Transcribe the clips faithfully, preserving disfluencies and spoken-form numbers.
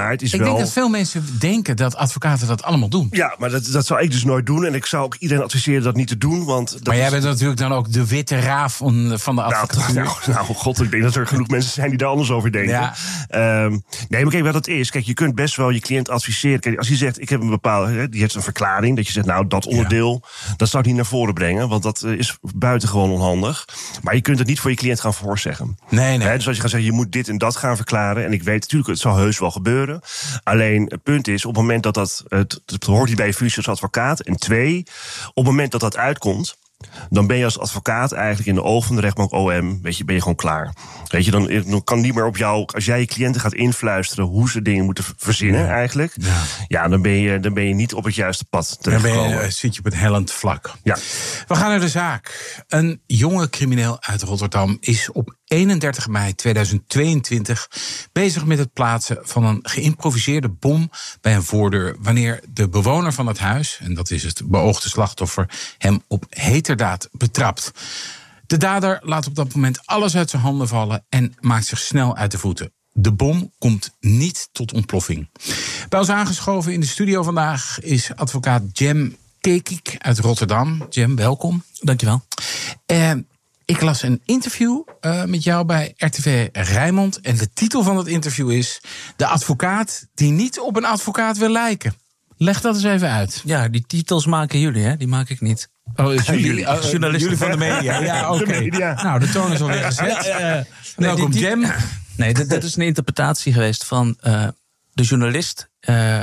Maar het is ik wel... denk dat veel mensen denken dat advocaten dat allemaal doen. Ja, maar dat, dat zou ik dus nooit doen. En ik zou ook iedereen adviseren dat niet te doen. Want dat maar jij is... bent natuurlijk dan ook de witte raaf van, van de advocatuur. Nou, nou, nou, god, ik denk dat er genoeg mensen zijn die daar anders over denken. Ja. Um, nee, maar kijk, wat dat is. Kijk, je kunt best wel je cliënt adviseren. Kijk, als je zegt, ik heb een bepaalde... Die heeft een verklaring, dat je zegt, nou, dat onderdeel... Ja. dat zou ik niet naar voren brengen, want dat is buitengewoon onhandig. Maar je kunt het niet voor je cliënt gaan voorzeggen. Nee, nee. He, dus als je gaat zeggen, je moet dit en dat gaan verklaren... en ik weet natuurlijk, het zal heus wel gebeuren. Alleen, het punt is, op het moment dat dat... het, het hoort niet bij je functie als advocaat. En twee, op het moment dat dat uitkomt... dan ben je als advocaat eigenlijk in de ogen van de rechtbank O M... weet je, ben je gewoon klaar. Weet je, dan, dan kan niet meer op jou... als jij je cliënten gaat influisteren hoe ze dingen moeten verzinnen ja. eigenlijk... Ja, ja dan, ben je, dan ben je niet op het juiste pad terechtgekomen. Dan ben je, zit je op een hellend vlak. Ja. We gaan naar de zaak. Een jonge crimineel uit Rotterdam is op eenendertig mei tweeduizend tweeëntwintig... bezig met het plaatsen van een geïmproviseerde bom bij een voordeur... wanneer de bewoner van het huis, en dat is het beoogde slachtoffer... hem op heterdaad betrapt. De dader laat op dat moment alles uit zijn handen vallen... en maakt zich snel uit de voeten. De bom komt niet tot ontploffing. Bij ons aangeschoven in de studio vandaag is advocaat Jem Tekik uit Rotterdam. Jem, welkom. Dankjewel. Uh, ik las een interview uh, met jou bij R T V Rijnmond... en de titel van het interview is... De advocaat die niet op een advocaat wil lijken. Leg dat eens even uit. Ja, die titels maken jullie, hè? Die maak ik niet. Oh, jullie, jullie, uh, journalisten. Jullie van de media. Ja, oké. Okay. Nou, de toon is alweer gezet. Uh, uh, welkom, nee, Jem. Nee, dit, dit is een interpretatie geweest van uh, de journalist. Uh,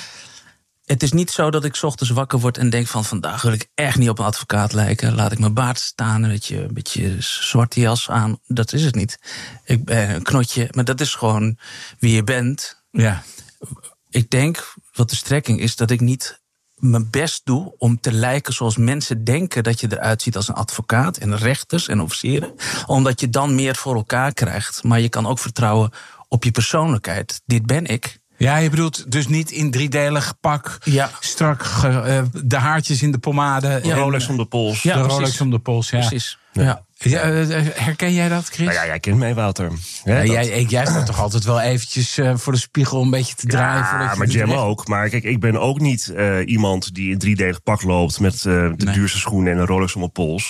het is niet zo dat ik 's ochtends wakker word en denk van... vandaag wil ik echt niet op een advocaat lijken. Laat ik mijn baard staan, een beetje, een beetje zwarte jas aan. Dat is het niet. Ik ben een knotje, maar dat is gewoon wie je bent. Ja. Ik denk, wat de strekking is, dat ik niet... mijn best doe om te lijken zoals mensen denken... dat je eruit ziet als een advocaat en rechters en officieren. Omdat je dan meer voor elkaar krijgt. Maar je kan ook vertrouwen op je persoonlijkheid. Dit ben ik. Ja, je bedoelt dus niet in driedelig pak... Ja. strak uh, de haartjes in de pomade... Ja, Rolex om de pols. Ja, de precies. Rolex om de pols, ja. Precies, ja. ja. Ja, herken jij dat, Chris? Nou ja, jij kent mij, Wouter. Ja, ja, jij, jij staat toch altijd wel eventjes uh, voor de spiegel een beetje te draaien? Ja, je maar Jem ook. Maar kijk, ik ben ook niet uh, iemand die in driedelig pak loopt... met uh, de nee. duurste schoenen en een Rolex om mijn pols.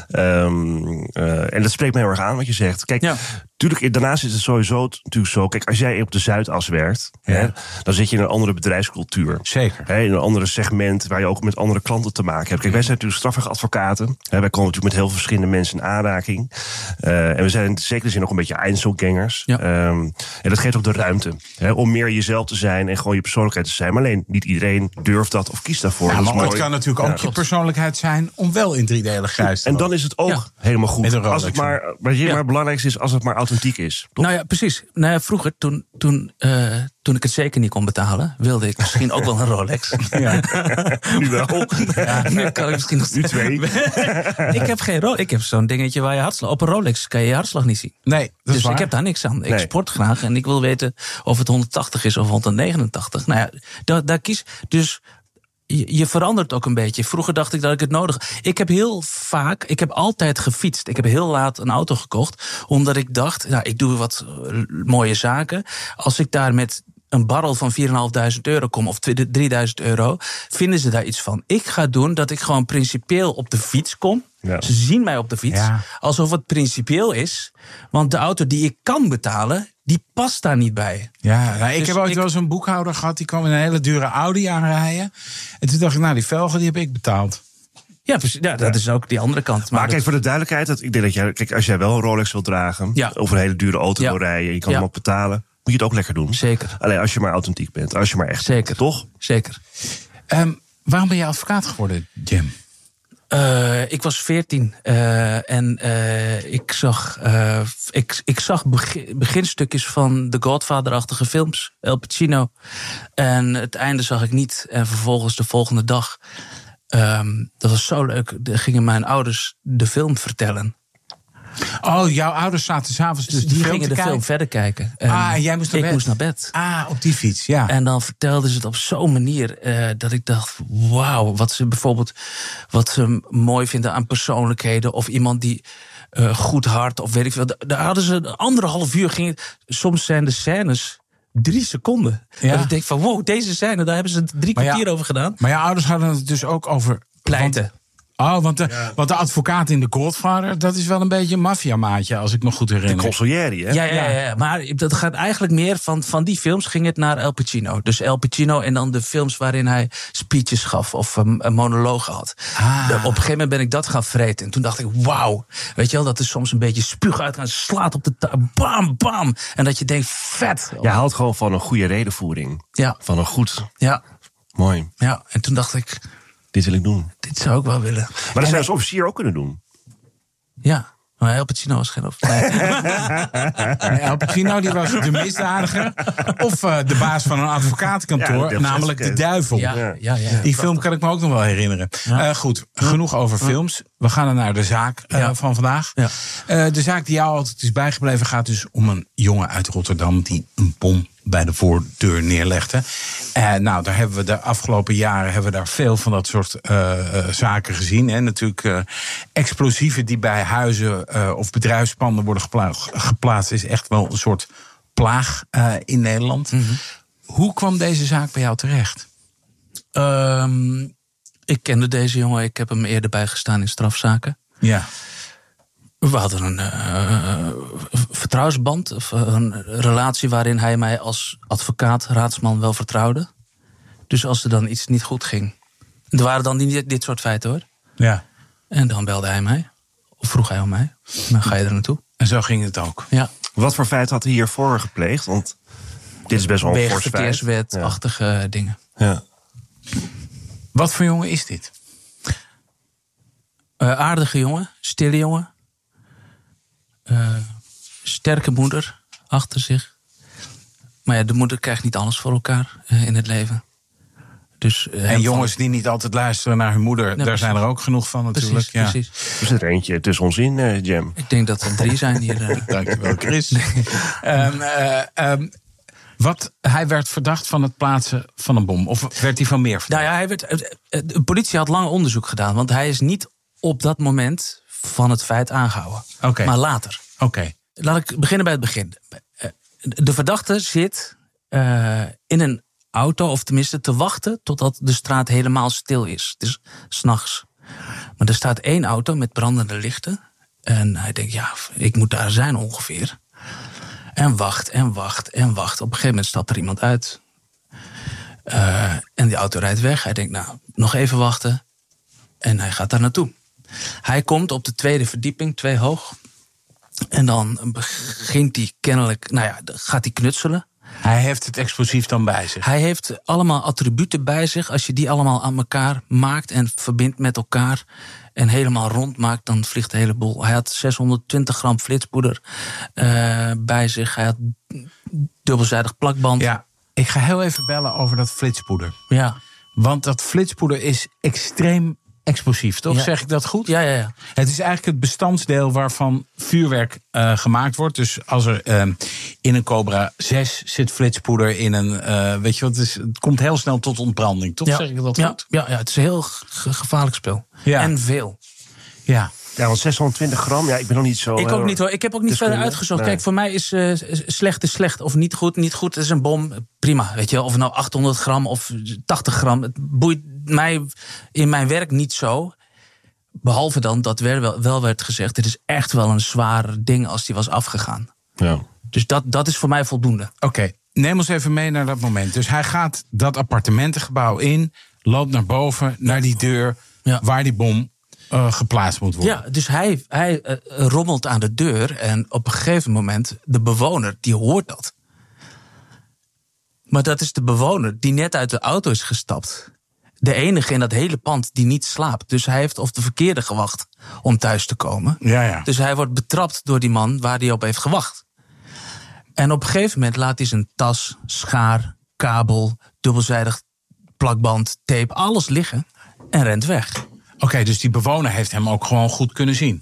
Um, uh, en dat spreekt me heel erg aan wat je zegt. Kijk, ja. Tuurlijk, daarnaast is het sowieso natuurlijk zo... Kijk, als jij op de Zuidas werkt... Ja. Hè, dan zit je in een andere bedrijfscultuur. Zeker. Hè, in een andere segment waar je ook met andere klanten te maken hebt. Kijk, wij zijn natuurlijk strafrechtadvocaten. Hè, wij komen natuurlijk met heel veel verschillende mensen in aanraking. Uh, en we zijn in zekere zin ook een beetje Einzelgangers. Ja. Um, en dat geeft ook de ruimte. Hè, om meer jezelf te zijn en gewoon je persoonlijkheid te zijn. Maar alleen niet iedereen durft dat of kiest daarvoor. Ja, maar het kan natuurlijk ook ja, je persoonlijkheid zijn... om wel in driedelig grijs te En dan is het ook ja. helemaal goed. Als het maar, wat je ja. maar belangrijkste is, als het maar authentiek is. Toch? Nou ja, precies. Nou ja, vroeger, toen, toen, uh, toen ik het zeker niet kon betalen... wilde ik misschien ook wel een Rolex. Ja. Nu wel. Ja, nu kan ik misschien nog... Nu twee. Ik heb geen Rolex. Ik heb zo'n dingetje waar je hartslag... Op een Rolex kan je je hartslag niet zien. Nee, dat dus is waar. Ik heb daar niks aan. Ik nee. sport graag en ik wil weten of het honderdtachtig is of honderdnegenentachtig. Nou ja, daar, daar kies... Dus... Je verandert ook een beetje. Vroeger dacht ik dat ik het nodig had. Ik heb heel vaak, ik heb altijd gefietst. Ik heb heel laat een auto gekocht. Omdat ik dacht, nou, ik doe wat mooie zaken. Als ik daar met een barrel van vier en vijfduizend euro kom... of drieduizend euro, vinden ze daar iets van. Ik ga doen dat ik gewoon principieel op de fiets kom. Ja. Ze zien mij op de fiets, ja. alsof het principieel is. Want de auto die ik kan betalen... die past daar niet bij. Ja, nou, ik dus heb ooit ik... wel eens een boekhouder gehad... die kwam in een hele dure Audi aanrijden. En toen dacht ik, nou, die velgen die heb ik betaald. Ja, precies, ja, dat is ook die andere kant. Maar, maar kijk, dat... voor de duidelijkheid... Dat, ik denk dat jij, kijk, als jij wel een Rolex wilt dragen... Ja. of een hele dure auto ja. wil rijden... en je kan ja. hem ook betalen... moet je het ook lekker doen. Zeker. Alleen als je maar authentiek bent. Als je maar echt Zeker. bent, toch? Zeker. Um, waarom ben je advocaat geworden, Jem? Uh, ik was veertien uh, en uh, ik zag, uh, ik, ik zag begin, beginstukjes van de Godfather-achtige films, El Pacino. En het einde zag ik niet. En vervolgens de volgende dag, um, dat was zo leuk, gingen mijn ouders de film vertellen. Oh, jouw ouders zaten s'avonds dus die de film gingen te de kijken? film verder kijken. En ah, en jij moest naar ik bed? moest naar bed. Ah, op die fiets, ja. En dan vertelden ze het op zo'n manier uh, dat ik dacht, wauw, wat ze bijvoorbeeld wat ze mooi vinden aan persoonlijkheden of iemand die uh, goed hart of weet ik veel. Daar hadden ze anderhalf uur. Ging het, soms zijn de scènes drie seconden. Ja. Dat ik denk van, wow, deze scène, daar hebben ze drie Maar ja, kwartier over gedaan. Maar jouw ouders hadden het dus ook over... Pleiten. Want, oh, want de, Ja. want de advocaat in The Godfather, dat is wel een beetje een maffiamaatje, als ik me goed De herinner. consigliere, hè? Ja, ja, ja, ja, maar dat gaat eigenlijk meer van, van die films ging het naar El Pacino. Dus El Pacino en dan de films waarin hij speeches gaf of een, een monoloog had. Ah. De- op een gegeven moment ben ik dat gaan vreten. En toen dacht ik, wauw. Weet je wel, dat is soms een beetje spuug uit gaan, slaat op de ta- bam, bam. En dat je denkt, vet. Je houdt gewoon van een goede redenvoering. Ja, Van een goed, ja, mooi, ja. En toen dacht ik, dit wil ik doen. dit zou ik wel willen. Maar dat zou je als officier ook kunnen doen. Ja, maar El Pacino was geen of. Nee. Nee, El Pacino die was de misdadiger of uh, de baas van een advocatenkantoor, Ja, namelijk de advocaat. duivel. Ja, ja, ja, ja. Die film kan ik me ook nog wel herinneren. Ja. Uh, goed, genoeg over films. We gaan naar de zaak uh, Ja. van vandaag. Ja. Uh, de zaak die jou altijd is bijgebleven gaat dus om een jongen uit Rotterdam die een bom bij de voordeur neerlegde. Uh, nou, daar hebben we de afgelopen jaren hebben we daar veel van dat soort uh, uh, zaken gezien. Hè. Natuurlijk uh, explosieven die bij huizen uh, of bedrijfspanden worden gepla- geplaatst is echt wel een soort plaag uh, in Nederland. Mm-hmm. Hoe kwam deze zaak bij jou terecht? Um, ik kende deze jongen, ik heb hem eerder bijgestaan in strafzaken. Ja. We hadden een uh, vertrouwensband, of een relatie waarin hij mij als advocaat, raadsman wel vertrouwde. Dus als er dan iets niet goed ging. Er waren dan niet dit soort feiten hoor. Ja. En dan belde hij mij, of vroeg hij om mij. En dan ga je er naartoe. En zo ging het ook. Ja. Wat voor feit had hij hiervoor gepleegd? Want dit is best wel een fors feit. Wegenverkeerswet-achtige dingen. Ja. Wat voor jongen is dit? Uh, aardige jongen, stille jongen. Uh, sterke moeder achter zich. Maar ja, de moeder krijgt niet alles voor elkaar uh, in het leven. Dus, uh, en jongens van... die niet altijd luisteren naar hun moeder, ja, daar precies. zijn er ook genoeg van natuurlijk. Precies, ja. precies. Er zit er eentje tussen ons in, uh, Jam. Ik denk dat er drie zijn hier. Uh... Dankjewel, Chris. um, uh, um, wat, hij werd verdacht van het plaatsen van een bom. Of werd hij van meer verdacht? Nou ja, hij werd, de politie had lang onderzoek gedaan. Want hij is niet op dat moment van het feit aangehouden. Okay. Maar later. Oké. Okay. Laat ik beginnen bij het begin. De verdachte zit uh, in een auto, of tenminste te wachten totdat de straat helemaal stil is. Het is 's nachts. Maar er staat één auto met brandende lichten. En hij denkt, ja, ik moet daar zijn ongeveer. En wacht, en wacht, en wacht. Op een gegeven moment stapt er iemand uit. Uh, en die auto rijdt weg. Hij denkt, nou, nog even wachten. En hij gaat daar naartoe. Hij komt op de tweede verdieping, twee hoog. En dan begint hij kennelijk, nou ja, gaat hij knutselen. Hij heeft het explosief dan bij zich? Hij heeft allemaal attributen bij zich. Als je die allemaal aan elkaar maakt en verbindt met elkaar en helemaal rond maakt, dan vliegt de hele boel. Hij had zeshonderdtwintig gram flitspoeder uh, bij zich. Hij had dubbelzijdig plakband. Ja, ik ga heel even bellen over dat flitspoeder. Ja. Want dat flitspoeder is extreem explosief, toch? Ja. Zeg ik dat goed? Ja, ja, ja. Het is eigenlijk het bestandsdeel waarvan vuurwerk uh, gemaakt wordt. Dus als er uh, in een Cobra zes zit flitspoeder in een... Uh, weet je wat, het, is, het komt heel snel tot ontbranding, toch? Ja. Zeg ik dat ja. goed? Ja, ja, het is een heel ge- gevaarlijk spel. Ja. En veel. Ja. Ja, want zeshonderdtwintig gram, ja, ik ben nog niet zo... Ik ook uh, niet hoor. Ik heb ook niet verder uitgezocht. Nee. Kijk, voor mij is uh, slecht is slecht. Of niet goed, niet goed. Het is een bom. Prima, weet je. Of het nou achthonderd gram of tachtig gram. Het boeit mij in mijn werk niet zo. Behalve dan dat wel, wel werd gezegd, het is echt wel een zwaar ding als die was afgegaan. Ja. Dus dat, dat is voor mij voldoende. Oké, okay. Neem ons even mee naar dat moment. Dus hij gaat dat appartementengebouw in, loopt naar boven, naar die deur, ja. waar die bom uh, geplaatst moet worden. Ja, dus hij, hij uh, rommelt aan de deur en op een gegeven moment, de bewoner, die hoort dat. Maar dat is de bewoner die net uit de auto is gestapt. De enige in dat hele pand die niet slaapt. Dus hij heeft op de verkeerde gewacht om thuis te komen. Ja, ja. Dus hij wordt betrapt door die man waar hij op heeft gewacht. En op een gegeven moment laat hij zijn tas, schaar, kabel, dubbelzijdig plakband, tape, alles liggen en rent weg. Oké, okay, dus die bewoner heeft hem ook gewoon goed kunnen zien?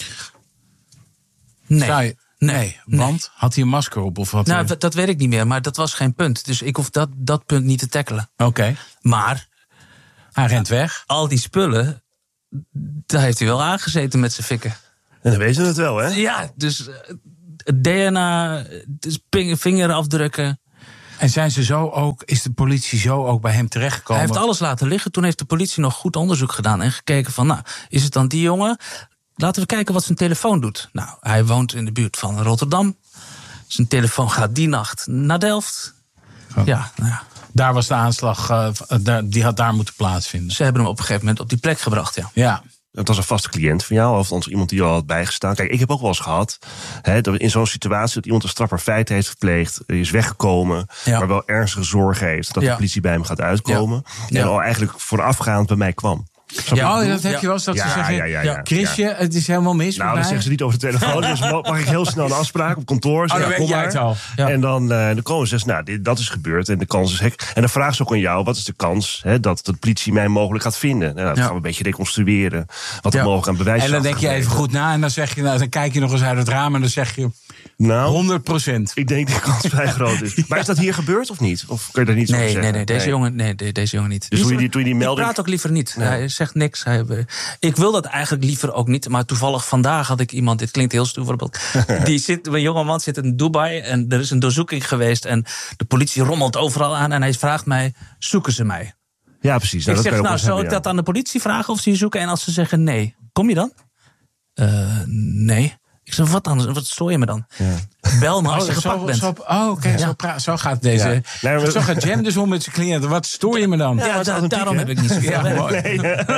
Nee. Zou je... Nee, want nee. Had hij een masker op? Of wat? Nou, hij... dat weet ik niet meer, maar dat was geen punt. Dus ik hoef dat, dat punt niet te tackelen. Oké. Okay. Maar hij rent weg. Al die spullen, daar heeft hij wel aangezeten met zijn fikken. En dan weten we het wel, hè? Ja, dus D N A, dus vingerafdrukken. En zijn ze zo ook, is de politie zo ook bij hem terechtgekomen? Hij heeft alles laten liggen. Toen heeft de politie nog goed onderzoek gedaan en gekeken van, nou, is het dan die jongen? Laten we kijken wat zijn telefoon doet. Nou, hij woont in de buurt van Rotterdam. Zijn telefoon gaat die nacht naar Delft. Oh. Ja, nou ja. Daar was de aanslag, uh, daar, die had daar moeten plaatsvinden. Ze hebben hem op een gegeven moment op die plek gebracht, ja. Ja. Het was een vaste cliënt van jou, of althans iemand die al had bijgestaan. Kijk, ik heb ook wel eens gehad, hè, dat in zo'n situatie dat iemand een strafbaar feit heeft gepleegd, is weggekomen, Ja. maar wel ernstige zorgen heeft dat Ja. de politie bij hem gaat uitkomen. Ja. En Ja. al eigenlijk voorafgaand bij mij kwam. Snap je Ja. wat ik Oh, bedoel? dat heb je wel eens dat Ja, ze zeggen, ja, ja, ja. Chrisje, het is helemaal mis Nou, met dat mij. zeggen ze niet over de telefoon. Dus mag ik heel snel een afspraak op kantoor. Zeg, Oh, dan ja, weet kom jij maar. het al. Ja. En dan, uh, dan komen ze en zeggen, nou, dit, dat is gebeurd en de kans is hek. En dan vragen ze ook aan jou, wat is de kans hè, dat de politie mij mogelijk gaat vinden? Nou, dat Ja. gaan we een beetje reconstrueren. Wat er Ja. mogelijk aan bewijs is. En dan denk je even afgegeven. goed na en dan, zeg je, nou, dan kijk je nog eens uit het raam en dan zeg je Nou, honderd procent. ik denk dat de kans vrij groot is. Maar is dat hier gebeurd of niet? Of kun je daar niets over Nee, zeggen? nee, nee, deze jongen, nee, de- deze jongen niet. Dus toen je die, toen je die Ik melding... praat ook liever niet. Nee. Hij zegt niks. Hij, eh, ik wil dat eigenlijk liever ook niet. Maar toevallig vandaag had ik iemand, dit klinkt heel stoer voorbeeld. Die zit, een jonge man zit in Dubai en er is een doorzoeking geweest. En de politie rommelt overal aan. En hij vraagt mij, zoeken ze mij? Ja, precies. Nou, ik dat zeg, kan je ook nou, eens zal ik hebben, dat aan de politie vragen of ze je zoeken? En als ze zeggen nee, kom je dan? Uh, nee. Ik zeg, wat dan? Wat stoor je me dan? Ja. Bel me als je zo, gepakt bent. Zo, oh, oké, Ja. zo, pra- zo gaat deze. Ja. Nee, maar- Zo gaat Jam dus om met zijn cliënten. Wat stoor je me dan? Ja, wat da- authentiek, daarom hè? heb ik niet zoveel Ja, werk. mooi.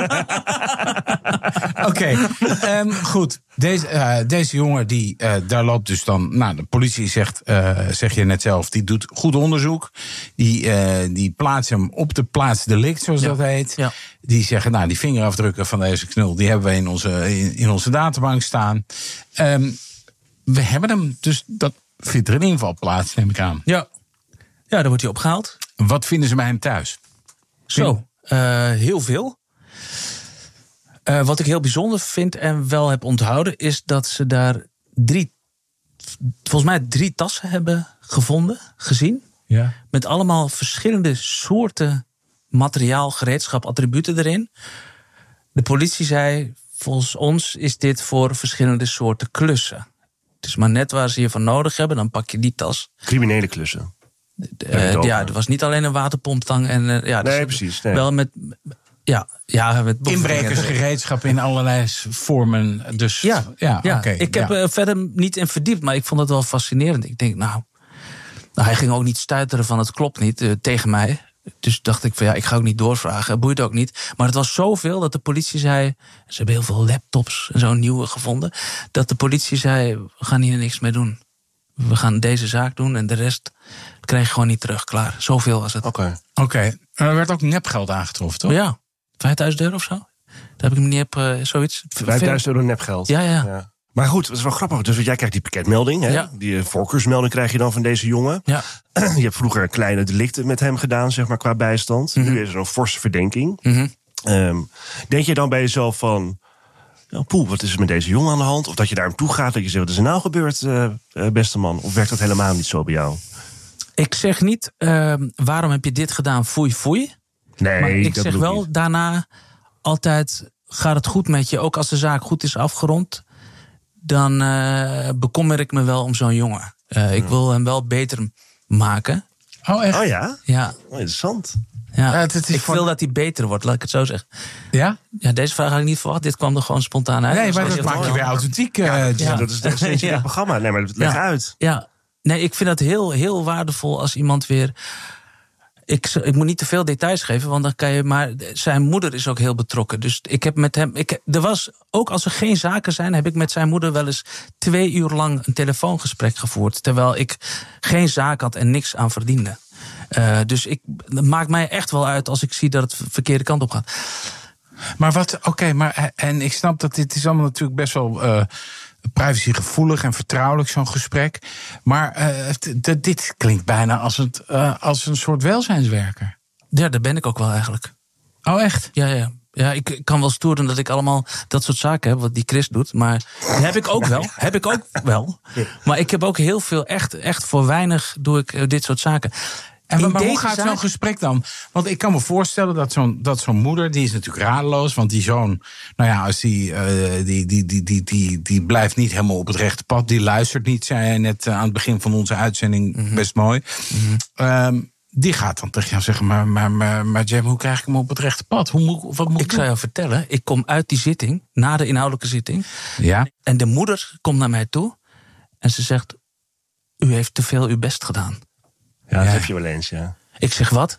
Oké, ehm, goed. Deze, eh, deze jongen, die, eh, daar loopt dus dan... Nou, de politie zegt, eh, zeg je net zelf, die doet goed onderzoek. Die, eh, die plaatst hem op de plaats delict, zoals Ja. dat heet. Ja. Die zeggen, nou, die vingerafdrukken van deze knul... die hebben we in onze, in, in onze databank staan. Ehm, we hebben hem, dus dat vindt er een inval plaats, neem ik aan. Ja. Ja, daar wordt hij opgehaald. Wat vinden ze bij hem thuis? Zo, uh, heel veel. Uh, wat ik heel bijzonder vind en wel heb onthouden... is dat ze daar drie, volgens mij drie tassen hebben gevonden, gezien. Ja. Met allemaal verschillende soorten materiaal, gereedschap, attributen erin. De politie zei, volgens ons is dit voor verschillende soorten klussen. Het is maar net waar ze je van nodig hebben, dan pak je die tas. Criminele klussen. Uh, ja, er was niet alleen een waterpomptang. En, uh, ja, Nee, dus precies. Nee. Wel met... Ja, ja, met Inbrekersgereedschap in allerlei vormen. Dus, Ja, ja, ja. oké. ik heb ja. er verder niet in verdiept, maar ik vond het wel fascinerend. Ik denk, nou, nou hij ging ook niet stuiteren van het klopt niet uh, tegen mij. Dus dacht ik van ja, ik ga ook niet doorvragen. Boeit ook niet. Maar het was zoveel dat de politie zei... Ze hebben heel veel laptops en zo'n nieuwe gevonden. Dat de politie zei, we gaan hier niks mee doen. We gaan deze zaak doen en de rest krijg je gewoon niet terug. Klaar, zoveel was het. Oké. Oké, okay. Er werd ook nepgeld aangetroffen, toch? Ja, vijfduizend euro of zo. Daar heb ik hem niet op, uh, zoiets. vijfduizend euro nepgeld. Ja, ja. ja. Maar goed, dat is wel grappig. Dus jij krijgt die pakketmelding. Hè? Ja. Die uh, voorkeursmelding krijg je dan van deze jongen. Ja. Je hebt vroeger kleine delicten met hem gedaan, zeg maar, qua bijstand. Mm-hmm. Nu is er een forse verdenking. Mm-hmm. Um, denk je dan bij jezelf van... Ja, poeh, wat is er met deze jongen aan de hand? Of dat je naar hem toe gaat, dat je zegt, wat is er nou gebeurd, uh, uh, beste man? Of werkt dat helemaal niet zo bij jou? Ik zeg niet, uh, waarom heb je dit gedaan, foei, foei. Nee, maar ik dat zeg bedoel ik wel niet. daarna altijd, gaat het goed met je? Ook als de zaak goed is afgerond, dan uh, bekommer ik me wel om zo'n jongen. Uh, ik ja. wil hem wel beter maken. Oh, echt? Oh ja? Ja. Oh, interessant. Ja, ja het, het is ik van... wil dat hij beter wordt, laat ik het zo zeggen. Ja? Ja, deze vraag had ik niet verwacht. Dit kwam er gewoon spontaan uit. Nee, maar dat dat maakt je weer authentiek. Uh, ja, ja. dat is steeds een ja. programma. Nee, maar leg ja. uit. Ja, nee, ik vind dat heel, heel waardevol als iemand weer... Ik, ik moet niet te veel details geven, want dan kan je... Maar zijn moeder is ook heel betrokken. Dus ik heb met hem... Ik, er was, ook als er geen zaken zijn, heb ik met zijn moeder wel eens twee uur lang een telefoongesprek gevoerd. Terwijl ik geen zaak had en niks aan verdiende. Uh, dus ik, het maakt mij echt wel uit als ik zie dat het de verkeerde kant op gaat. Maar wat, oké, okay, maar en ik snap dat dit is allemaal natuurlijk best wel uh, privacygevoelig en vertrouwelijk, zo'n gesprek. Maar uh, d- d- dit klinkt bijna als, het, uh, als een soort welzijnswerker. Ja, daar ben ik ook wel eigenlijk. Oh, echt? Ja, ja. Ja, ik, ik kan wel stoer doen dat ik allemaal dat soort zaken heb, wat die Chris doet. Maar die heb ik ook wel. Heb ik ook wel. Maar ik heb ook heel veel, echt, echt voor weinig doe ik dit soort zaken. En In maar hoe deze gaat zaak- zo'n gesprek dan? Want ik kan me voorstellen dat zo'n, dat zo'n moeder, die is natuurlijk radeloos. Want die zoon, nou ja, als die, uh, die, die, die, die, die, die blijft niet helemaal op het rechte pad. Die luistert niet, zei hij net uh, aan het begin van onze uitzending, mm-hmm. best mooi. Mm-hmm. Um, die gaat dan tegen jou zeggen, maar, maar, maar, maar Jem, hoe krijg ik hem op het rechte pad? Hoe moet, wat moet ik Ik zou jou vertellen, ik kom uit die zitting, na de inhoudelijke zitting. Ja? En de moeder komt naar mij toe en ze zegt, u heeft te veel uw best gedaan. Ja, dat Ja. heb je wel eens, ja. Ik zeg, wat?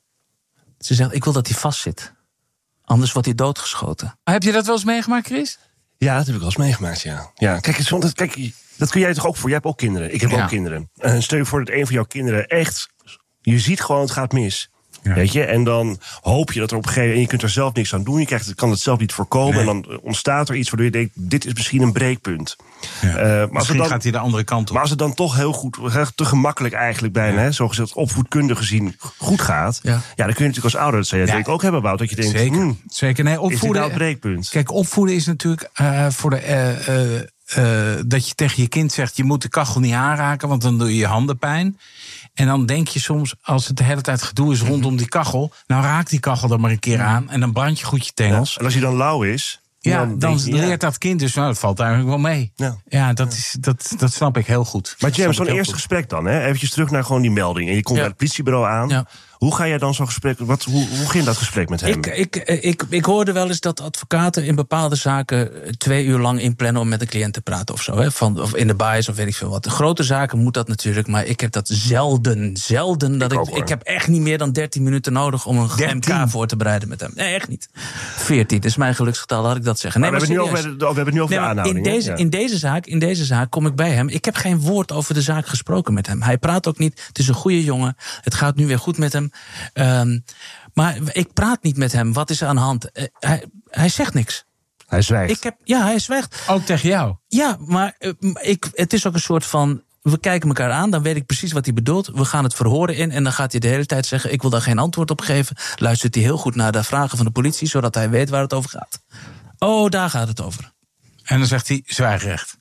Ze zegt, ik wil dat hij vastzit. Anders wordt hij doodgeschoten. Heb je dat wel eens meegemaakt, Chris? Ja, dat heb ik wel eens meegemaakt, ja. ja kijk, eens, want dat, kijk, dat kun jij toch ook voor? Jij hebt ook kinderen. Ik heb Ja. ook kinderen. En stel je voor dat een van jouw kinderen echt... Je ziet gewoon, het gaat mis. Ja. Weet je? En dan hoop je dat er op een gegeven moment... En je kunt er zelf niks aan doen. Je krijgt, kan het zelf niet voorkomen. Nee. En dan ontstaat er iets waardoor je denkt... Dit is misschien een breekpunt. Ja. Uh, maar als Misschien het dan, gaat hij de andere kant op. Maar als het dan toch heel goed... Te gemakkelijk eigenlijk bijna, Ja. hè, zogezegd opvoedkundig gezien goed gaat... Ja. Ja, dan kun je natuurlijk als ouder... Dat zou je Ja. denk ik ook hebben, Wout. Dat je denkt, Zeker, hmm, zeker. Nee, is dit opvoeden, nou het breekpunt? Kijk, opvoeden is natuurlijk uh, voor de... Uh, uh, uh, dat je tegen je kind zegt, je moet de kachel niet aanraken, want dan doe je je handen pijn. En dan denk je soms, als het de hele tijd gedoe is rondom die kachel, nou raak die kachel er maar een keer aan en dan brand je goed je tengels. En als hij dan lauw is... Ja, dan, dan, denk je, ja. leert dat kind dus, nou, dat valt eigenlijk wel mee. Ja. Ja, dat, is, dat, dat snap ik heel goed. Maar Dat James, snap zo'n ik heel eerste goed. gesprek dan, hè? Eventjes terug naar gewoon die melding. En je komt Ja. bij het politiebureau aan. Ja. Hoe ga jij dan zo'n gesprek... Wat, hoe, hoe ging dat gesprek met hem? Ik, ik, ik, ik hoorde wel eens dat advocaten in bepaalde zaken twee uur lang inplannen om met een cliënt te praten of zo. Hè? Van, of in de bias of weet ik veel wat. De grote zaken moet dat natuurlijk, maar ik heb dat zelden. Zelden. Dat Ik ik, ook, hoor. ik heb echt niet meer dan dertien minuten nodig om een dertien? M K voor te bereiden met hem. Nee, echt niet. veertien, dat is mijn geluksgetal, laat ik dat zeggen. Nee, Maar we, hebben maar het nu over, serieus. we hebben het nu over Nee, de maar aanhouding. in, hè? deze, Ja. in, deze zaak, in deze zaak kom ik bij hem. Ik heb geen woord over de zaak gesproken met hem. Hij praat ook niet. Het is een goede jongen. Het gaat nu weer goed met hem. Um, maar ik praat niet met hem. Wat is er aan de hand? Uh, hij, hij zegt niks. Hij zwijgt. Ik heb, ja, hij zwijgt. Ook tegen jou? Ja, maar uh, ik, het is ook een soort van... We kijken elkaar aan, dan weet ik precies wat hij bedoelt. We gaan het verhoren in en dan gaat hij de hele tijd zeggen... ik wil daar geen antwoord op geven. Luistert hij heel goed naar de vragen van de politie... zodat hij weet waar het over gaat. Oh, daar gaat het over. En dan zegt hij zwijgrecht.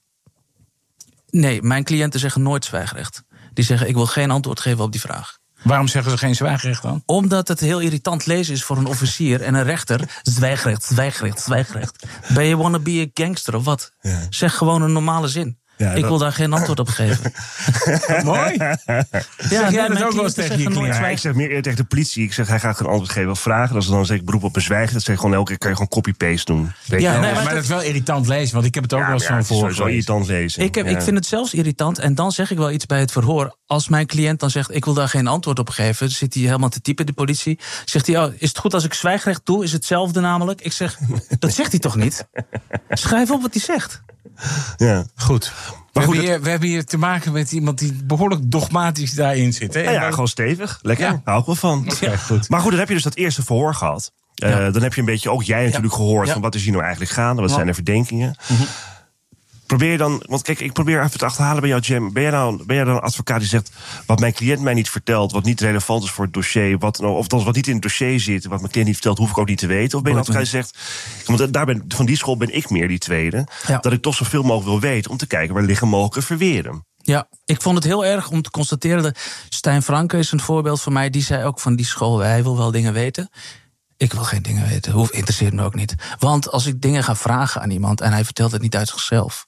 Nee, mijn cliënten zeggen nooit zwijgrecht. Die zeggen, ik wil geen antwoord geven op die vraag. Waarom zeggen ze geen zwijgrecht dan? Omdat het heel irritant lezen is voor een officier en een rechter. Zwijgrecht, zwijgrecht, zwijgrecht. Ben je wanna be a gangster of wat? Ja. Zeg gewoon een normale zin. Ja, ik dat... wil daar geen antwoord op geven. Mooi. Ja, jij dat mijn ook wel eens cliënten tegen je zeggen nooit cliënt? Ja, ik zwijgen. zeg meer eerder tegen de politie. Ik zeg, hij gaat geen antwoord geven op vragen. Als ze dan zeg ik beroep op bezwijgen, dan zeg ik gewoon elke keer kan je gewoon copy-paste doen. Weet Ja, je wel? nee, maar, maar dat is wel irritant lezen, want ik heb het ook Ja, wel maar eens ja, zo'n het is voor. sowieso irritant lezen. Ik, heb, Ja. ik vind het zelfs irritant. En dan zeg ik wel iets bij het verhoor. Als mijn cliënt dan zegt, ik wil daar geen antwoord op geven... zit hij helemaal te typen, de politie. Zegt hij, oh, is het goed als ik zwijgrecht doe? Is hetzelfde namelijk? Ik zeg, dat zegt hij toch niet? Schrijf op wat hij zegt. Ja. Goed. We, goed, hebben hier, we hebben hier te maken met iemand die behoorlijk dogmatisch daarin zit. Hè? Nou ja, gewoon stevig. Lekker. Ja. Hou ik wel van. Ja, goed. Maar goed, dan heb je dus dat eerste verhoor gehad. Uh, Ja. Dan heb je een beetje, ook jij natuurlijk gehoord... Ja. van wat is hier nou eigenlijk gaande? Wat Ja. zijn er verdenkingen? Mhm. Probeer je dan... Want kijk, ik probeer even te achterhalen bij jou, Jam. Ben jij nou, ben jij dan een advocaat die zegt... wat mijn cliënt mij niet vertelt, wat niet relevant is voor het dossier... Wat, of dat wat niet in het dossier zit, wat mijn cliënt niet vertelt... hoef ik ook niet te weten? Of ben je een Hoort me advocaat die zegt... Want daar ben, van die school ben ik meer, die tweede... Ja. dat ik toch zoveel mogelijk wil weten... om te kijken waar liggen mogelijke verweren. Ja, ik vond het heel erg om te constateren... dat Stijn Franke is een voorbeeld van mij. Die zei ook van die school, hij wil wel dingen weten... Ik wil geen dingen weten, hoeft, interesseert me ook niet. Want als ik dingen ga vragen aan iemand... en hij vertelt het niet uit zichzelf...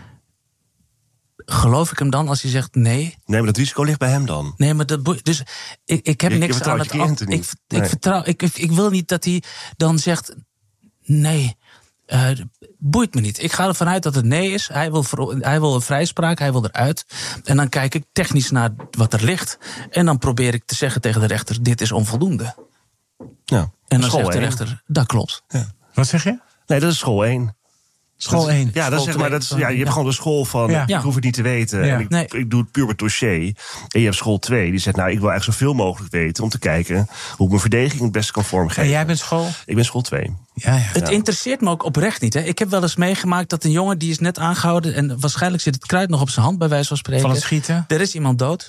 geloof ik hem dan als hij zegt nee? Nee, maar dat risico ligt bij hem dan. Nee, maar dat boeit. Dus ik, ik heb Je- je niks vertrouwt aan je het. cliënten Ik, niet. ik, Nee. vertrouw. Ik, ik, ik wil niet dat hij dan zegt nee. Uh, boeit me niet. Ik ga ervan uit dat het nee is. Hij wil, ver, hij wil een vrijspraak, hij wil eruit. En dan kijk ik technisch naar wat er ligt. En dan probeer ik te zeggen tegen de rechter: dit is onvoldoende. Ja. En dan School zegt de één. rechter: dat klopt. Wat zeg je? Nee, dat is school één. School één. Ja, dat School is, zeg maar, dat is, twee. ja, je hebt Ja. gewoon de school van, Ja. ik Ja. hoef het niet te weten. Ja. En ik, Nee. ik doe het puur met dossier. En je hebt school twee, die zegt, nou, ik wil eigenlijk zoveel mogelijk weten... om te kijken hoe ik mijn verdediging het beste kan vormgeven. En jij bent school? Ik ben school twee. Ja, ja. Het interesseert me ook oprecht niet. Hè. Ik heb wel eens meegemaakt dat een jongen die is net aangehouden... en waarschijnlijk zit het kruid nog op zijn hand, bij wijze van spreken. Van het schieten? Er is iemand dood.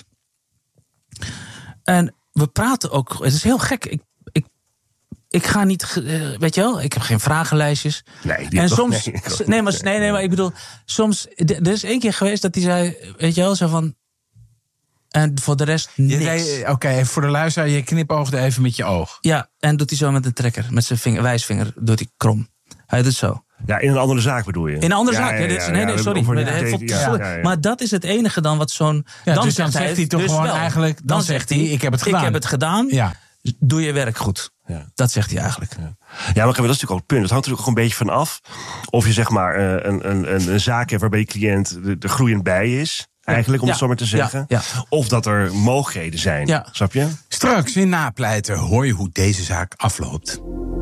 En we praten ook... Het is heel gek. Ik, ik, ik ga niet... ge- eh, Weet je wel, ik heb geen vragenlijstjes. Nee, die En toch- soms... nee, ik ook Nee, niet. maar, nee, nee, maar ik bedoel... Soms... d- Er is één keer geweest dat hij zei... Weet je wel, zo van... En voor de rest niks. Oké, okay, voor de luisteraar, je knipoogde even met je oog. Ja, en doet hij zo met de trekker. Met zijn vinger, wijsvinger doet hij krom. Hij doet zo. Ja, in een andere zaak bedoel je? In een andere ja, zaak. Ja, ja, ja, dit is, ja, nee, nee, sorry. over Nee, de- hij- ja, ja, ja, ja. Maar dat is het enige dan wat zo'n... Ja, dan dus dan zegt zegt hij toch dus gewoon wel. eigenlijk... Dan, dan zegt hij, ik heb het gedaan. Ik heb het gedaan. Ja. Doe je werk goed. Ja. Dat zegt hij eigenlijk. Ja, maar dat is natuurlijk ook het punt. Het hangt natuurlijk ook een beetje van af of je zeg maar uh, een, een, een zaak hebt waarbij je cliënt er, er groeiend bij is. Eigenlijk, om Ja. het zo maar te zeggen. Ja. Ja. Of dat er mogelijkheden zijn. Ja. Snap je? Straks in Napleiten hoor je hoe deze zaak afloopt.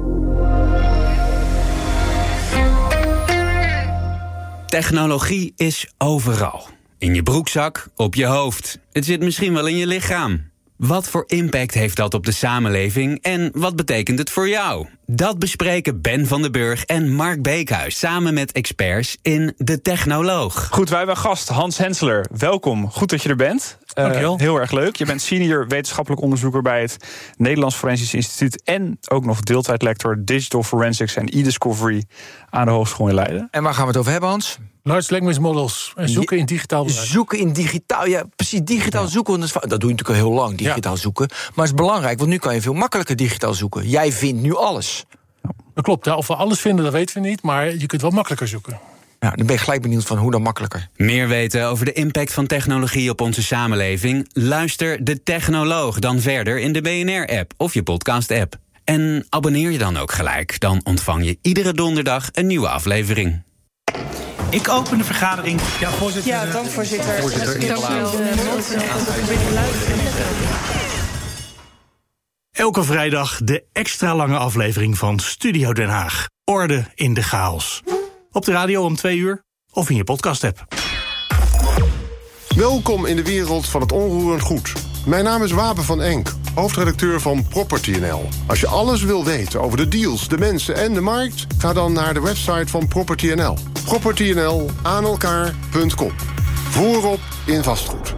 Technologie is overal. In je broekzak, op je hoofd. Het zit misschien wel in je lichaam. Wat voor impact heeft dat op de samenleving en wat betekent het voor jou? Dat bespreken Ben van den Burg en Mark Beekhuis samen met experts in De Technoloog. Goed, wij hebben gast Hans Henseler. Welkom, goed dat je er bent. Uh, Dankjewel. Heel erg leuk. Je bent senior wetenschappelijk onderzoeker bij het Nederlands Forensisch Instituut en ook nog deeltijdlector Digital Forensics en e-discovery aan de Hogeschool in Leiden. En waar gaan we het over hebben, Hans? Large language models. En zoeken in digitaal bereik. Zoeken in digitaal. Ja, precies, digitaal Ja. zoeken. Dat, is, dat doe je natuurlijk al heel lang, digitaal Ja. zoeken. Maar het is belangrijk, want nu kan je veel makkelijker digitaal zoeken. Jij vindt nu alles. Dat klopt, ja. Of we alles vinden, dat weten we niet. Maar je kunt wel makkelijker zoeken. Ja, dan ben ik gelijk benieuwd van hoe dan makkelijker. Meer weten over de impact van technologie op onze samenleving? Luister De Technoloog dan verder in de B N R-app of je podcast-app. En abonneer je dan ook gelijk. Dan ontvang je iedere donderdag een nieuwe aflevering. Ik open de vergadering. Ja, voorzitter. Ja, dank voorzitter. Voorzitter, Dank u wel. Elke vrijdag de extra lange aflevering van Studio Den Haag. Orde in de chaos. Op de radio om twee uur of in je podcast-app. Welkom in de wereld van het onroerend goed. Mijn naam is Wapen van Enk, hoofdredacteur van Property N L. Als je alles wil weten over de deals, de mensen en de markt, ga dan naar de website van Property N L. property n l aan elkaar punt com. Voorop in vastgoed.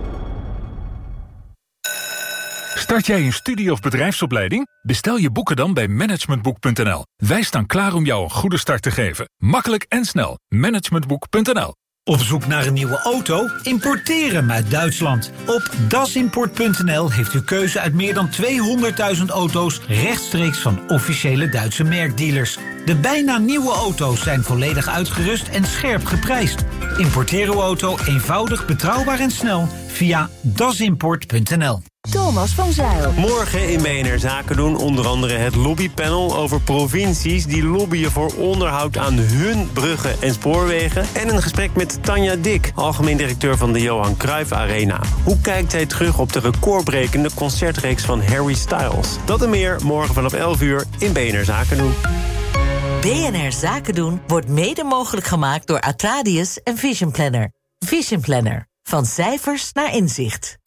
Start jij een studie- of bedrijfsopleiding? Bestel je boeken dan bij managementboek punt n l. Wij staan klaar om jou een goede start te geven. Makkelijk en snel. managementboek punt n l. Op zoek naar een nieuwe auto? Importeer hem uit Duitsland. Op dasimport punt n l heeft u keuze uit meer dan tweehonderdduizend auto's rechtstreeks van officiële Duitse merkdealers. De bijna nieuwe auto's zijn volledig uitgerust en scherp geprijsd. Importeer uw auto eenvoudig, betrouwbaar en snel via dasimport punt n l. Thomas van Zijl. Morgen in B N R Zaken doen onder andere het lobbypanel over provincies die lobbyen voor onderhoud aan hun bruggen en spoorwegen. En een gesprek met Tanja Dik, algemeen directeur van de Johan Cruijff Arena. Hoe kijkt zij terug op de recordbrekende concertreeks van Harry Styles? Dat en meer morgen vanaf elf uur in B N R Zaken doen. B N R Zaken doen wordt mede mogelijk gemaakt door Atradius en Vision Planner. Vision Planner. Van cijfers naar inzicht.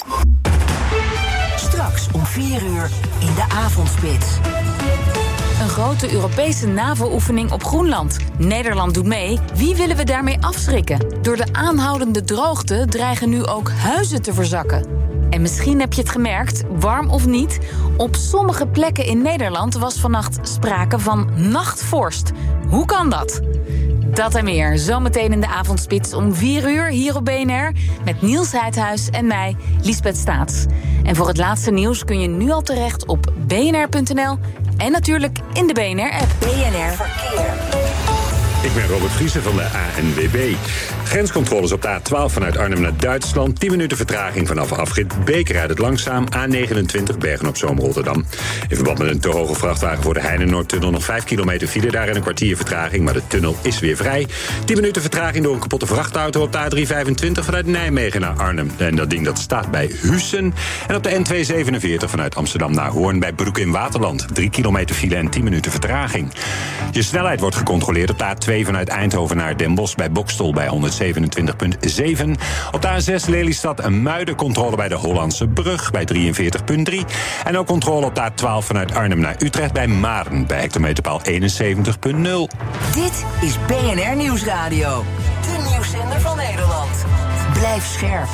Straks om vier uur in de avondspits. Een grote Europese NAVO-oefening op Groenland. Nederland doet mee. Wie willen we daarmee afschrikken? Door de aanhoudende droogte dreigen nu ook huizen te verzakken. En misschien heb je het gemerkt, warm of niet, op sommige plekken in Nederland was vannacht sprake van nachtvorst. Hoe kan dat? Dat en meer, zometeen in de avondspits om vier uur hier op B N R... met Niels Heidhuis en mij, Liesbeth Staats. En voor het laatste nieuws kun je nu al terecht op b n r punt n l... en natuurlijk in de B N R-app. B N R Verkeer. Ik ben Robert Vriezen van de A N W B. Grenscontroles op de A twaalf vanuit Arnhem naar Duitsland. tien minuten vertraging vanaf afrit Beek rijdt het langzaam. A negenentwintig Bergen-op-Zoom Rotterdam. In verband met een te hoge vrachtwagen voor de Heine-Noordtunnel nog vijf kilometer file. Daar en een kwartier vertraging, maar de tunnel is weer vrij. tien minuten vertraging door een kapotte vrachtauto op de A driehonderdvijfentwintig vanuit Nijmegen naar Arnhem. En dat ding dat staat bij Hussen. En op de N tweehonderdzevenenveertig vanuit Amsterdam naar Hoorn bij Broek in Waterland. drie kilometer file en tien minuten vertraging. Je snelheid wordt gecontroleerd op de A twee vanuit Eindhoven naar Den Bosch bij Bokstol bij honderdzevenentwintig komma zeven. Op de A zes Lelystad een Muiden controle bij de Hollandse Brug bij drieënveertig komma drie. En ook controle op de A twaalf vanuit Arnhem naar Utrecht bij Maarn bij hectometerpaal eenenzeventig komma nul. Dit is B N R Nieuwsradio. De nieuwszender van Nederland. Blijf scherp.